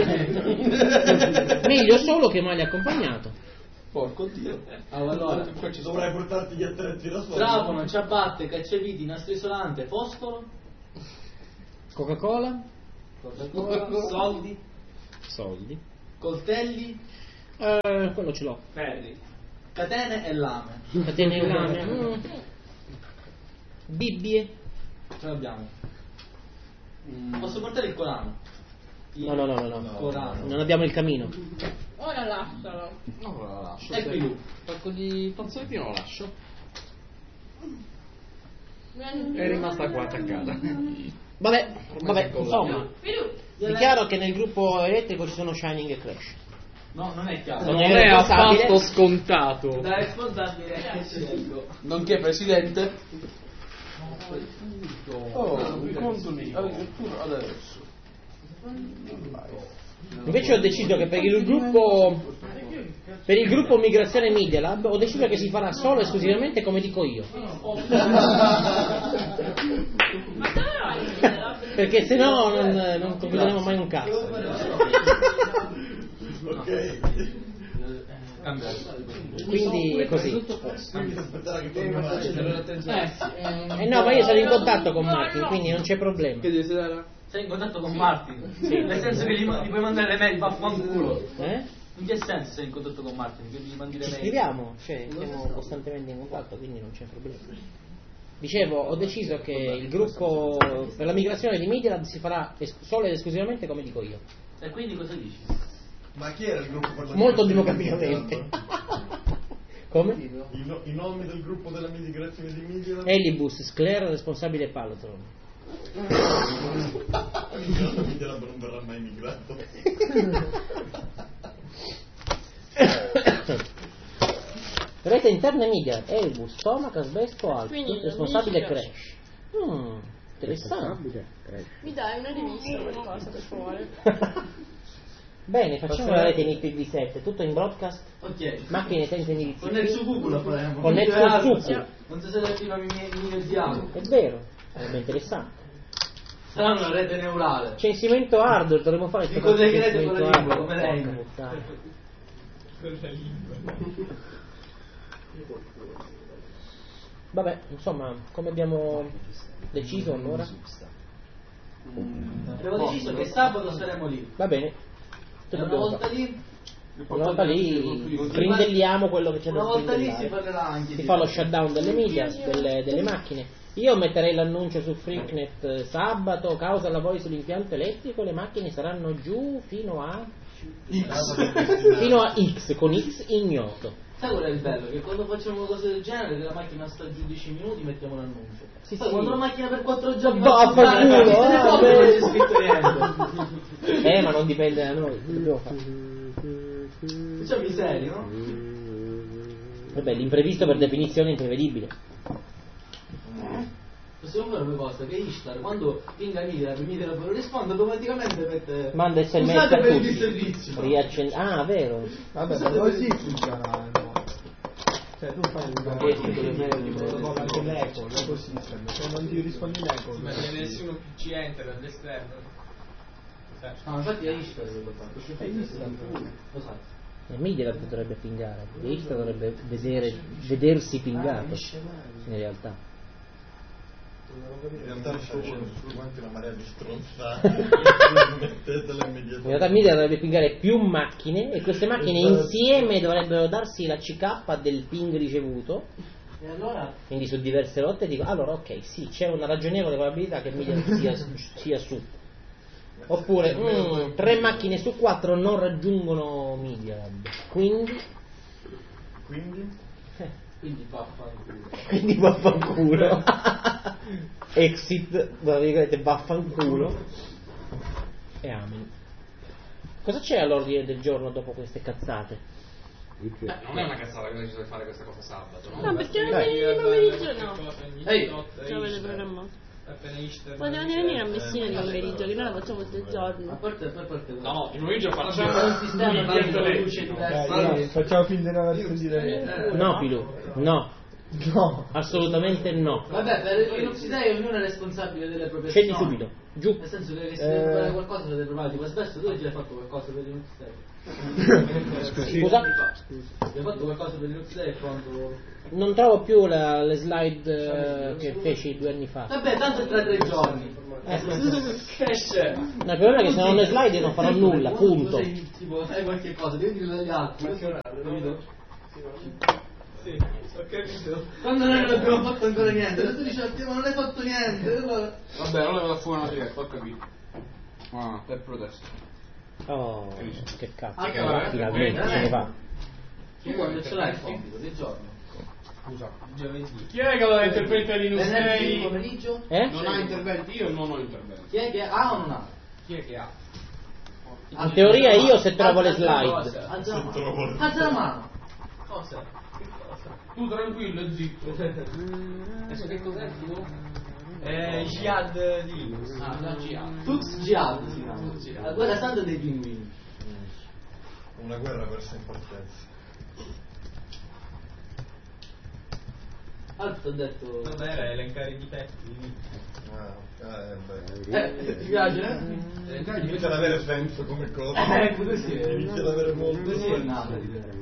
Meglio solo che male accompagnato. Porco Dio. Allora, dovrai portarti gli attrezzi da solo. trapano, ciabatte, cacciaviti, nastro isolante, fosforo, Coca-Cola, Coca-Cola, soldi, soldi, coltelli, eh, quello ce l'ho. ferri, catene e lame. Catene e lame. Mm. Bibbie. Ce l'abbiamo. Mm. Posso portare il Corano? Il No, no, no, no, no. Corano. Non abbiamo il camino. Ora lascialo. No, ora la lascio. E più. Pacco di fazzolettino lo lascio. È rimasta qua attaccata. Vabbè, vabbè, insomma. Dichiaro che nel gruppo elettrico ci sono Shining e Crash. No, non è chiaro. Non Non è è responsabile. affatto scontato. Da responsabile è scelgo. Nonché presidente. Oh, mi conto lì. Adesso. Invece ho deciso che per il gruppo per il gruppo Migrazione Media Lab ho deciso che si farà solo e esclusivamente come dico io. Perché se no non, non concluderemo mai un cazzo. Ok. Quindi è così. Anche aspettare che torni mai. Eh no, ma io sono in contatto con Martin, quindi non c'è problema. Sei in contatto con Martin? Sì. Nel senso che gli, gli puoi mandare le mail, vaffanculo. Eh? In che senso sei in contatto con Martin? Che gli mandi le Ci mail? scriviamo, cioè siamo costantemente in contatto, quindi non c'è problema. Dicevo, ho deciso che il gruppo per la migrazione di Media Lab si farà es- solo ed esclusivamente come dico io. E quindi cosa dici? Ma chi era il gruppo per la Molto migrazione democraticamente. di Come? I, no- I nomi del gruppo della migrazione di Media? Elibus, Sclera, responsabile Palotron. Media Lab non verrà mai migrato. Rete interna Media, Elibus, Stomac, Asbesto, Alto, Quindi non responsabile mi Crash. Mm, interessante. Mi dai una rivista o qualcosa per favore? Bene, facciamo la rete in I P v sette, tutto in broadcast, Ok. macchine senza indirizzi. Con il succubo lo faremo. Con il Video succubo. Non si sa fino a mi diavolo. È vero, sarebbe interessante. Sarà una rete neurale. Censimento hardware, dovremmo fare Ti sto cazzo di collegherete con la censimento lingua, hardware. come lei. Porca puttana. Vabbè, insomma, come abbiamo deciso allora? Abbiamo deciso che sabato saremo lì. Va bene. E Che una dobbiamo volta fare? lì, Una volta lì strindelliamo quello che c'è da una volta lì si strindellare. parlerà anche Si di fa lo shutdown delle media, delle, delle macchine. Io metterei l'annuncio su Freaknet eh, sabato, causa lavori sull'impianto elettrico, le macchine saranno giù fino a fino a X, con X ignoto. Sai qual è il bello? Che quando facciamo cose del genere, che la macchina sta giù dieci minuti, mettiamo l'annuncio. Sì, Poi sì. quando la macchina per quattro giorni Vaffanculo, se ne ah, può, beh. non c'è scritto niente. Eh, ma non dipende da noi, che dobbiamo fare? C'è miseria, no? Vabbè, l'imprevisto per definizione è imprevedibile. Possiamo fare una cosa, che Ishtar quando pinga Mira, Mira non risponde, automaticamente mette... Manda S M S Scusate a per il tutti. disservizio. Riaccend- ah, vero. Vabbè, ma poi sì funziona, no? Cioè tu fai un po' anche l'eco, l'eco system, se non ti rispondi l'eco. Ma se nessuno ci entra dall'esterno. No, infatti è Ishtar che lo fa. È Ishtar, lo sa. E Media potrebbe pingare, Insta dovrebbe vedere, vedersi pingato, in realtà. In realtà sta dicendo tutti quanti una marea di stronzate. Mettetele In immediatamente. realtà Media dovrebbe pingare più macchine e queste macchine insieme dovrebbero darsi la C K del ping ricevuto. E allora? Quindi su diverse rotte dico, allora ok, sì, c'è una ragionevole probabilità che Media sia, sia su. Oppure mm, tre macchine su quattro non raggiungono Media. Quindi Quindi? Quindi vaffanculo. Quindi vaffanculo. Exit, tra virgolette, vaffanculo. E amen. Cosa c'è all'ordine del giorno dopo queste cazzate? Eh, non è una cazzata che deciso di fare questa cosa sabato, no? No, perché non venire di pomeriggio no. Ehi! Ce l'avete programmato. Appena Ishtar. Potevate venire a Messina di pomeriggio, che noi la facciamo tutti i giorni. A parte, poi parte No, no, il pomeriggio facciamo facciamo un sistema di luce Dai, dai, facciamo finta di aver sentito. No, Pilu, no. No. Assolutamente no. Vabbè, per Linux Day ognuno è responsabile delle proprie Scendi azioni. subito, giù. Nel senso che se Eh. devi fare qualcosa dovete provare, tipo spesso tu già hai fatto qualcosa per Linux Day. Scusa? Hai fatto qualcosa per Linux Day quando... Non trovo più la- le slide eh, che feci due anni fa. Vabbè, tanto tra tre giorni. Eh. Che c'è? No, il problema è che se non ho le slide io non farò nulla, punto. Tu sei, tipo, fai qualche cosa, devi dirlo agli altri. Ma che orario, capito? Sì, ho capito. Quando noi non abbiamo fatto ancora niente, adesso dici, ma non hai fatto niente. Allora... Vabbè, allora vado fuori una sigaretta, ho capito. Ah, per protesto. Oh, che cazzo. Ah, che Finalmente va. se ne va. Tu quando ce l'hai il compito, che giorno? Scusa. Giovedì. Chi è che ha intervento a Linux Venerdì Day? pomeriggio? Eh? Non ha interventi, io non ho interventi. Chi è che ha o non ha? Chi è che ha? In teoria io se trovo le Alza la slide. mano, Alza la Se trovo mano. le- Alza la mano. Cosa? Tu tranquillo, zitto. Adesso che cos'è tu? Eh, Jihad di Linux. Ah, la Jihad. Tux Jihad si chiama. Tux Jihad. La guerra santa dei pinguini. Una guerra persa in partenza. Altro ho detto... Vabbè, era elencare i difetti. Ah, ah, eh, beh. Eh, ti piace? Eh? Inizia ad avere senso come cosa. Eh, così è. Inizia ad avere molto Così è senso. nato.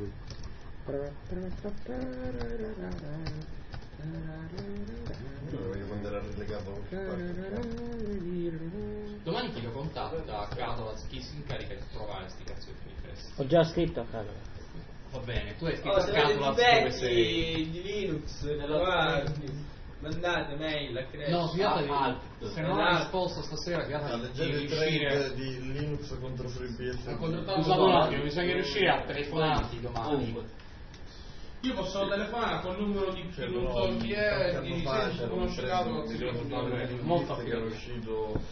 Io voglio quando era relegato Domani chiedo contatto a Catolas, chi si incarica di trovare sti cazzo di manifesti. Ho già scritto a casa. Va bene, tu hai scritto Oh, a se avete Catolas dove sei. difetti di Linux, guardi, mandate mail a Crash. No, fiata Ah, di... Se non hai risposto stasera, Ah, fiata di leggete il riuscire... trend di Linux contro FreeBSD. Scusa un attimo, bisogna riuscire a telefonarti domani. Io posso telefonare col numero di chi Cioè, non no, so chi è, tanto di facile, se non conosci c'è Catolas, un si video ricorda di molto che era uscito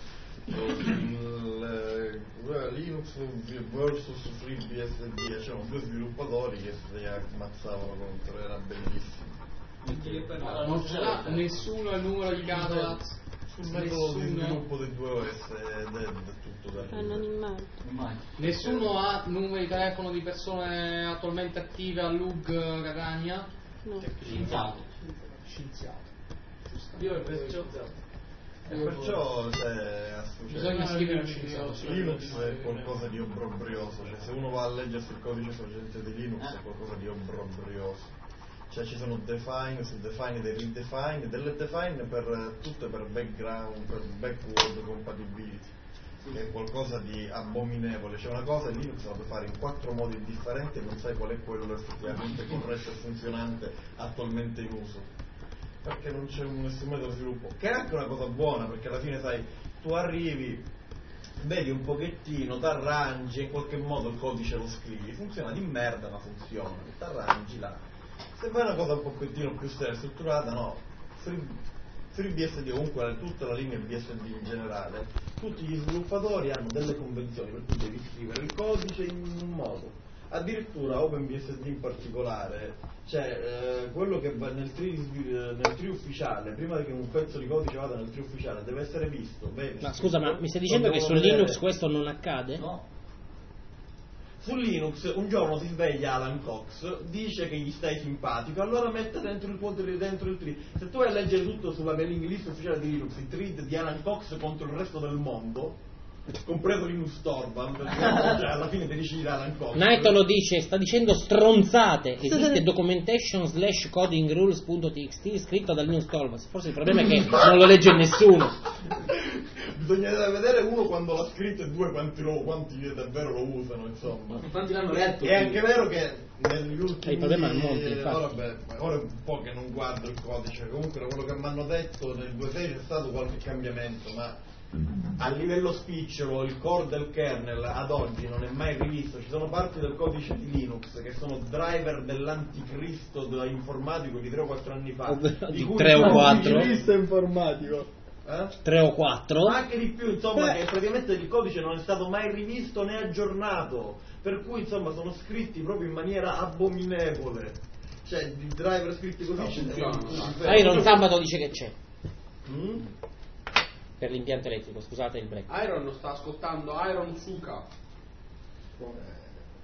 il, eh, Linux versus FreeBSD, c'erano due sviluppatori che si ammazzavano contro, era bellissimo. Allora, non ce l'ha nessuno il numero di Catolas. Sul metodo di sviluppo dei due O S ed è tutto da lì. Anonimato. Nessuno ha numeri di telefono di persone attualmente attive a L U G Catania? No. Scienziato. Scienziato. Io perciò... E perciò cioè, Bisogna scrivere un Linux è qualcosa di obbrobrioso, cioè se uno va a leggersi il codice sorgente di Linux è qualcosa di obbrobrioso. Cioè ci sono define, su define, dei redefine, delle define per tutte per background, per backward compatibility, che è qualcosa di abominevole. C'è una cosa in Linux la puoi fare in quattro modi differenti e non sai qual è quello effettivamente corretto e funzionante attualmente in uso. Perché non c'è un nessun metodo di sviluppo, che è anche una cosa buona, perché alla fine sai, tu arrivi, vedi un pochettino, t'arrangi, in qualche modo il codice lo scrivi, funziona di merda ma funziona, t'arrangi là. Se fai una cosa un pochettino più seria, strutturata, no, Free, FreeBSD, comunque tutta la linea B S D in generale, tutti gli sviluppatori hanno delle convenzioni per cui devi scrivere il codice in un modo. Addirittura OpenBSD in particolare, cioè eh, quello che va nel tree, nel tree ufficiale, prima che un pezzo di codice vada nel tree ufficiale, deve essere visto. Bene, Ma scusa, ma mi stai dicendo che su vedere... Linux questo non accade? No. Su Linux un giorno si sveglia Alan Cox, dice che gli stai simpatico, allora mette dentro il tuo dentro il tree. Se tu vai a leggere tutto sulla mailing list ufficiale di Linux, i tweet di Alan Cox contro il resto del mondo, compreso Linux Torvald, cioè alla fine ti decide Alan Cox. Naito lo dice, sta dicendo stronzate. Esiste documentation slash coding rules.txt scritto da Linux Torvalds. Forse il problema è che non lo legge nessuno. Bisogna vedere uno quando l'ha scritto e due quanti, lo, quanti davvero lo usano, insomma. Quanti l'hanno letto? È anche vero che negli ultimi... Il problema è il monte, infatti. Ora, vabbè, ora è un po' che non guardo il codice, comunque da quello che mi hanno detto nel due punto sei c'è stato qualche cambiamento, ma a livello spicciolo il core del kernel ad oggi non è mai rivisto. Ci sono parti del codice di Linux che sono driver dell'anticristo informatico di tre o quattro anni fa, di cui tre o quattro Anticristo informatico. Eh? tre o quattro Ma anche di più, insomma, che praticamente il codice non è stato mai rivisto né aggiornato, per cui insomma sono scritti proprio in maniera abominevole, cioè di driver scritti così no, Iron sabato dice che c'è mm? per l'impianto elettrico, scusate il break. Iron sta ascoltando Iron Suka.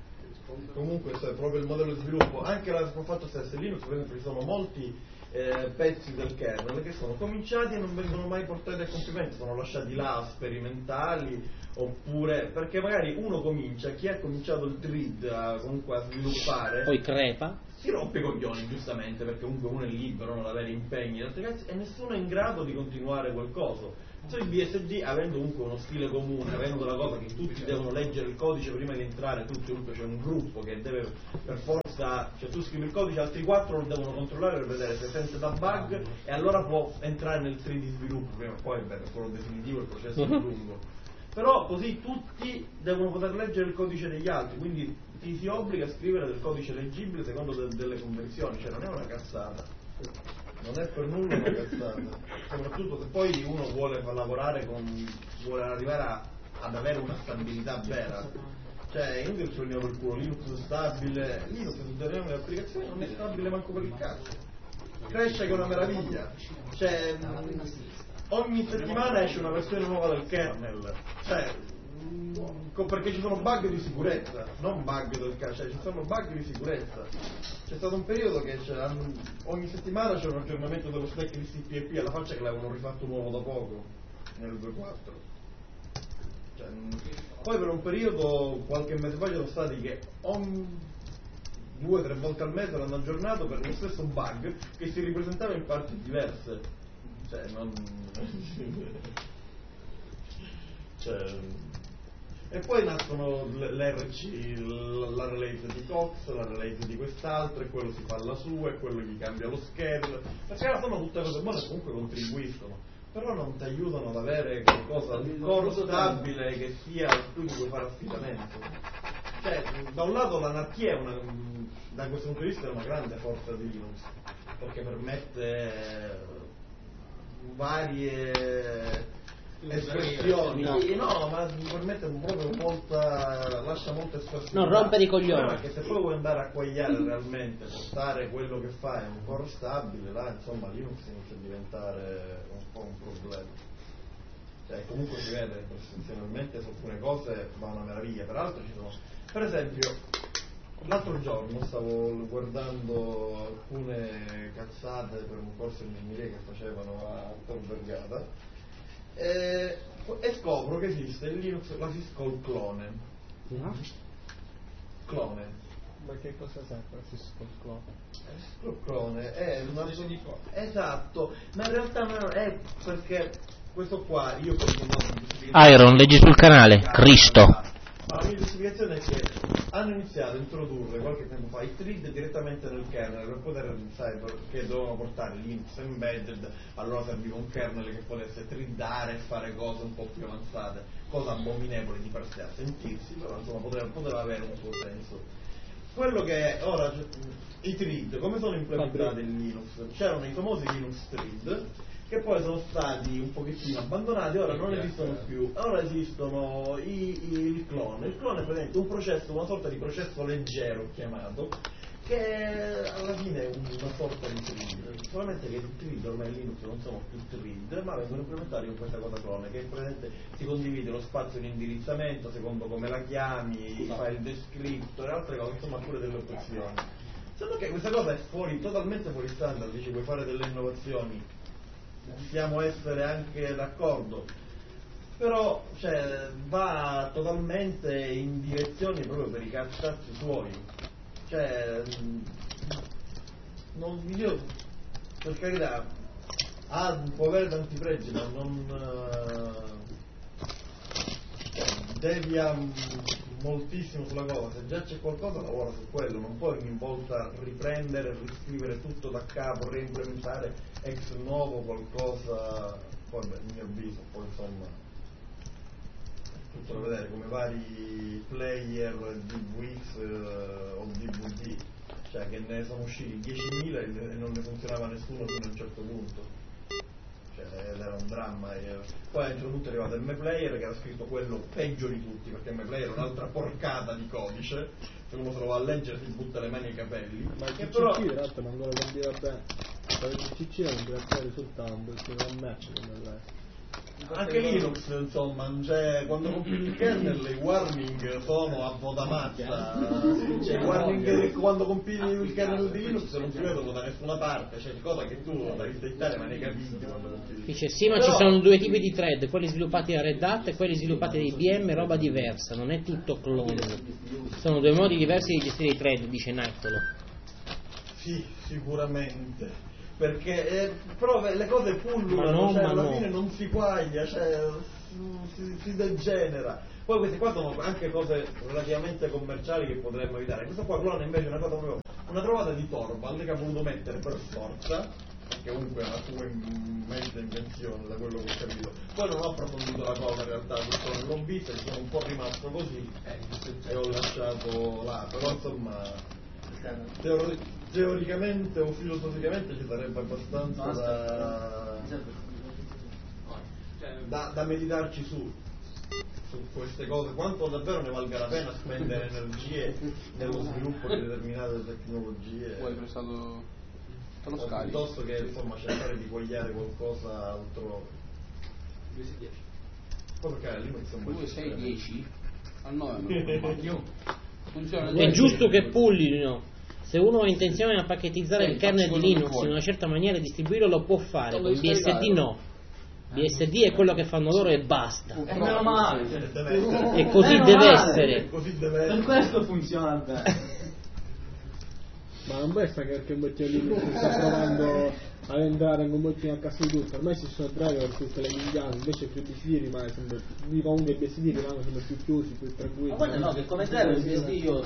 comunque cioè, proprio il modello di sviluppo, anche la fatto stesso Linux, per esempio, ci sono molti eh, pezzi del kernel che sono cominciati e non vengono mai portati a compimento, sono lasciati là sperimentali, oppure perché magari uno comincia, chi ha cominciato il thread a, comunque a sviluppare, poi crepa, si rompe i coglioni giustamente, perché comunque uno è libero, non avere impegni altri cazzi, e nessuno è in grado di continuare quel coso. Cioè il B S D, avendo comunque uno stile comune, avendo la cosa che tutti devono leggere il codice prima di entrare, tutti comunque c'è un gruppo che deve per forza, cioè tu scrivi il codice, altri quattro lo devono controllare per vedere se sente da bug e allora può entrare nel tre D sviluppo, prima o poi beh, per quello definitivo il processo è lungo. Però così tutti devono poter leggere il codice degli altri, quindi ti si obbliga a scrivere del codice leggibile secondo de- delle convenzioni, cioè non è una cazzata. Non è per nulla una cazzata, soprattutto se poi uno vuole lavorare con, vuole arrivare a, ad avere una stabilità vera. Cioè, io che prendiamo per culo Linux stabile, Linux su delle applicazioni non è stabile manco per il cazzo. Cresce che è una meraviglia. Cioè, ogni settimana esce una versione nuova del kernel. Cioè, perché ci sono bug di sicurezza, non bug del cazzo, cioè ci sono bug di sicurezza. C'è stato un periodo che ogni settimana c'era un aggiornamento dello stack di C P I P alla faccia che l'avevano rifatto nuovo da poco nel due punto quattro. Cioè, poi per un periodo qualche mese fa c'erano stati che ogni due o tre volte al mese l'hanno aggiornato per lo stesso bug che si ripresentava in parti diverse. Cioè non cioè, e poi nascono l'R C, la release di Cox, la release di quest'altro, e quello si fa la sua, e quello gli cambia lo schedule, perché sono tutte cose buone e comunque contribuiscono, però non ti aiutano ad avere qualcosa di core stabile che sia tu di puoi fare affidamento. Cioè, da un lato l'anarchia è una, da questo punto di vista è una grande forza di Linux, perché permette varie espressioni, no, no ma permette proprio molta, lascia molta espressione, non rompere i coglioni, perché se poi vuoi andare a quagliare realmente, portare quello che fai un core stabile, là insomma Linux inizia a diventare un po' un problema. Cioè comunque si vede essenzialmente su alcune cose va una meraviglia, per altre ci sono, per esempio l'altro giorno stavo guardando alcune cazzate per un corso di ingegneria che facevano a Tor Vergata e, e scopro che esiste in Linux la Syscall clone. No? Clone. Ma che cosa serve la Syscall clone? La Syscall clone è una di esatto, ma in realtà non è, perché questo qua io Iron, leggi sul canale Cristo. Ma la mia giustificazione è che hanno iniziato a introdurre qualche tempo fa i thread direttamente nel kernel per poter, sai, perché dovevano portare Linux embedded, allora serviva un kernel che potesse threadare e fare cose un po' più avanzate, cosa abominevole di per sé a sentirsi, però insomma poteva, poteva avere un suo senso. Quello che è ora, i thread, come sono implementati in Linux? C'erano i famosi Linux thread, che poi sono stati un pochettino abbandonati, ora non esistono più, ora esistono i, i, il clone. Il clone è praticamente un processo, una sorta di processo leggero chiamato, che alla fine è una sorta di thread, solamente che i thread ormai in Linux non sono più thread, ma vengono implementati con questa cosa clone, che praticamente si condivide lo spazio di indirizzamento secondo come la chiami, il file descriptor e altre cose, insomma pure delle opzioni. Sembra che questa cosa è fuori, totalmente fuori standard, dici puoi fare delle innovazioni, possiamo essere anche d'accordo, però cioè, va totalmente in direzioni proprio per i cazzazzi suoi, cioè non, io per carità ha, può avere tanti pregi, ma non uh, devia moltissimo sulla cosa, se già c'è qualcosa lavora su quello, non puoi ogni volta riprendere, riscrivere tutto da capo, reimplementare ex novo qualcosa, poi beh, il mio avviso, poi insomma tutto da vedere come vari player D V X eh, o D V D, cioè che ne sono usciti diecimila e non ne funzionava nessuno fino a un certo punto. Cioè, era un dramma e poi a un certo punto è arrivato il MePlayer che era scritto quello peggio di tutti, perché il MePlayer è un'altra porcata di codice, se uno se lo va a leggere si butta le mani ai capelli, ma il che C C C però in realtà non lo cambierà bene, per il C C C non deve essere risultato perché non match come lei. Anche Linux, insomma, cioè, quando compili il kernel i warning sono a voda mazza. Cioè, i warning quando compili il kernel di Linux non si vedono da nessuna parte, cioè cosa che tu devi dettare ma ne capisci quando compili. Dice sì, ma Però... ci sono due tipi di thread, quelli sviluppati da Red Hat e quelli sviluppati da I B M, roba diversa, non è tutto clone. Sono due modi diversi di gestire i thread, dice Nattolo. Sì, sicuramente. Perché eh, però le cose pullulano, cioè, alla no. fine non si quaglia, cioè, si, si degenera. Poi queste qua sono anche cose relativamente commerciali che potremmo evitare. Questo qua clone invece è una cosa proprio, una trovata di Torvald che ha voluto mettere per forza, che comunque è una sua mezza invenzione da quello che ho capito. Poi non ho approfondito la cosa in realtà, tutto l'ho visto e sono un po' rimasto così e ho lasciato là, però insomma teori- teoricamente o filosoficamente ci sarebbe abbastanza da, da, da meditarci su su queste cose, quanto davvero ne valga la pena spendere energie nello sviluppo di determinate tecnologie. Poi è stato lo scarico piuttosto che insomma cercare di cogliere qualcosa altrove. Poi perché Linux è un due sei dieci al nove è giusto che pullino. Se uno ha intenzione di pacchettizzare sì, il kernel di Linux in una certa maniera e distribuirlo, lo può fare. Con B S D no. B S D è quello che fanno loro e basta. E meno male. E così deve essere. Per questo funziona bene. Ma non può essere che perché molti Linux sta provando ad entrare con molti a cazzo di tutto. Ormai ci sono driver per tutte le miliardi, invece FreeBSD rimane sempre, comunque il B S D rimane sempre più chiusi, più tranquilli. Ma guarda no, che come driver il B S D io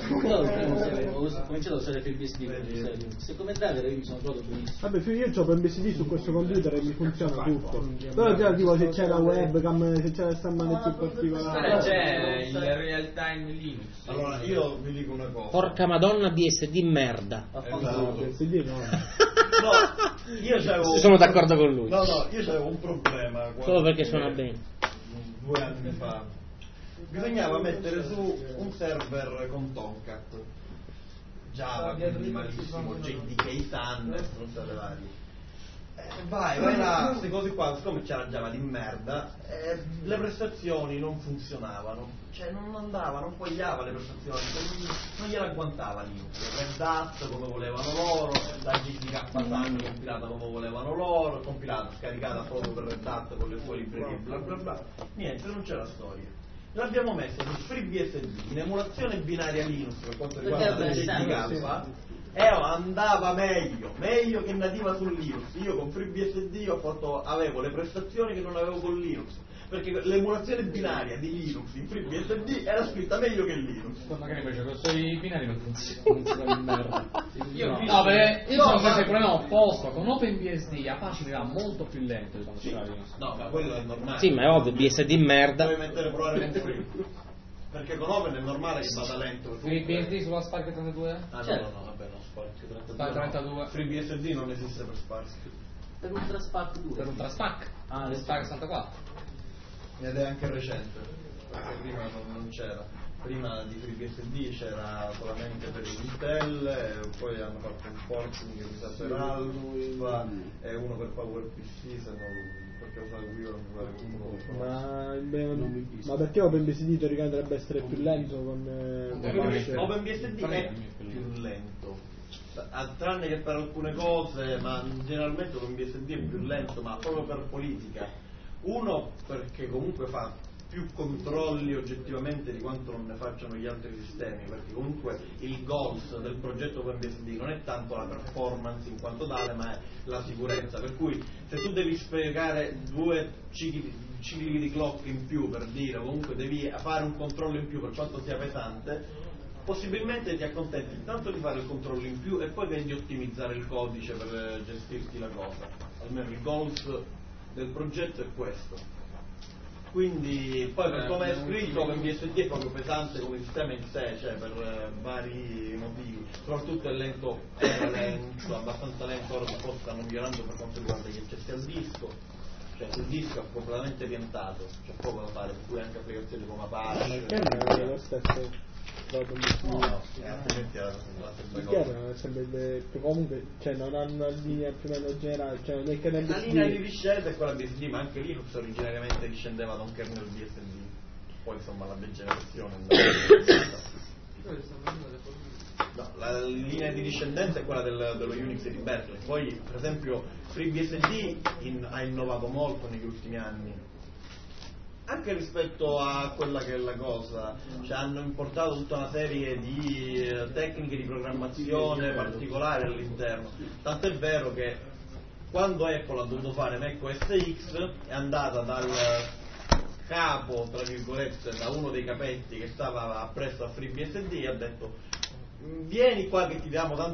ho cominciato a usare FreeBSD, se come driver io mi sono trovato benissimo. Vabbè, io ho un B S D su questo computer e mi funziona tutto. Però già tipo se c'è la webcam, se c'è la stamane più particolare. C'è il real time Linux. Allora io vi dico una cosa. Porca madonna, B S D merda. Esatto. B S D no. No, io c'avevo sono d'accordo con lui. No, no, io c'avevo un problema. Solo perché suona bene. Due anni fa. Bisognava mettere su un server con Tomcat. Java, quindi malissimo, J D K Sun, non so le varie. Eh, vai, vai là, queste cose qua, siccome c'era Java di merda, eh, le prestazioni non funzionavano, cioè non andava, non fogliava le prestazioni, non, non gliela agguantava Linux, Red Hat come volevano loro, la G T K Sun compilata come volevano loro, compilata, scaricata proprio per Red Hat con le sue librerie, bla bla bla, niente, non c'era storia. L'abbiamo messo su FreeBSD in emulazione binaria Linux per quanto riguarda la G T K e andava meglio, meglio che nativa su Linux. Io con FreeBSD ho fatto, avevo le prestazioni che non avevo con Linux, perché l'emulazione binaria di Linux in FreeBSD era scritta meglio che Linux. Ma magari invece con i binari non funziona in merda. Io no, no beh, io sono sempre il problema opposto, con OpenBSD Apache mi va molto più lento di quando c'era Linux. No, ma quello è normale. Sì, ma è ovvio, B S D merda. Devi mettere provare con Free. Perché con Open è normale che vada lento. FreeBSD sulla Spark trentadue? Ah certo. no, no, no, vabbè, no, Spark trentadue. Spark trentadue. FreeBSD non esiste per Spark. Per Ultra Spark due. Per Ultra Spark. Ah, le Spark sessantaquattro. Ed è anche recente, perché prima non, non c'era. Prima di FreeBSD c'era solamente per il Intel, e poi hanno fatto un porting mi sa per Alva e uno per PowerPC, se non perché ho io non mi pare uno. Ma, beh, ma perché OpenBSD teoricamente dovrebbe essere più lento con eh, OpenBSD è più lento, tranne che per alcune cose, ma generalmente OpenBSD è più lento, ma proprio per politica. Uno perché comunque fa più controlli oggettivamente di quanto non ne facciano gli altri sistemi, perché comunque il goals del progetto OpenBSD non è tanto la performance in quanto tale, ma è la sicurezza, per cui se tu devi spiegare due cicli, cicli di clock in più, per dire, comunque devi fare un controllo in più per quanto sia pesante, possibilmente ti accontenti intanto di fare il controllo in più e poi vedi di ottimizzare il codice per gestirti la cosa. Almeno il goals del progetto è questo. Quindi poi per come è scritto OpenBSD è proprio pesante come sistema in sé, cioè per eh, vari motivi, soprattutto è lento, era lento, abbastanza lento, ora un po' stanno migliorando per quanto riguarda gli accessi al disco, cioè il disco è completamente piantato, c'è poco da fare, per cui anche applicazioni come Apache. Ma il kernel è lo stesso. trovato un No, po' no, eh, altrimenti era la stessa chiaro, cosa. è sempre le- comunque cioè non hanno una linea più o meno generale, cioè non è che La linea di discesa è quella B S D, ma anche Linux originariamente discendeva da un kernel B S D. Poi insomma la degenerazione no, la linea di discendenza è quella del, dello Unix di Berkeley. Poi per esempio FreeBSD in, ha innovato molto negli ultimi anni, anche rispetto a quella che è la cosa, cioè hanno importato tutta una serie di eh, tecniche di programmazione particolari all'interno, tant'è vero che quando Apple ha dovuto fare macOS X è andata dal capo, tra virgolette, da uno dei capetti che stava appresso a FreeBSD e ha detto vieni qua che ti diamo tanto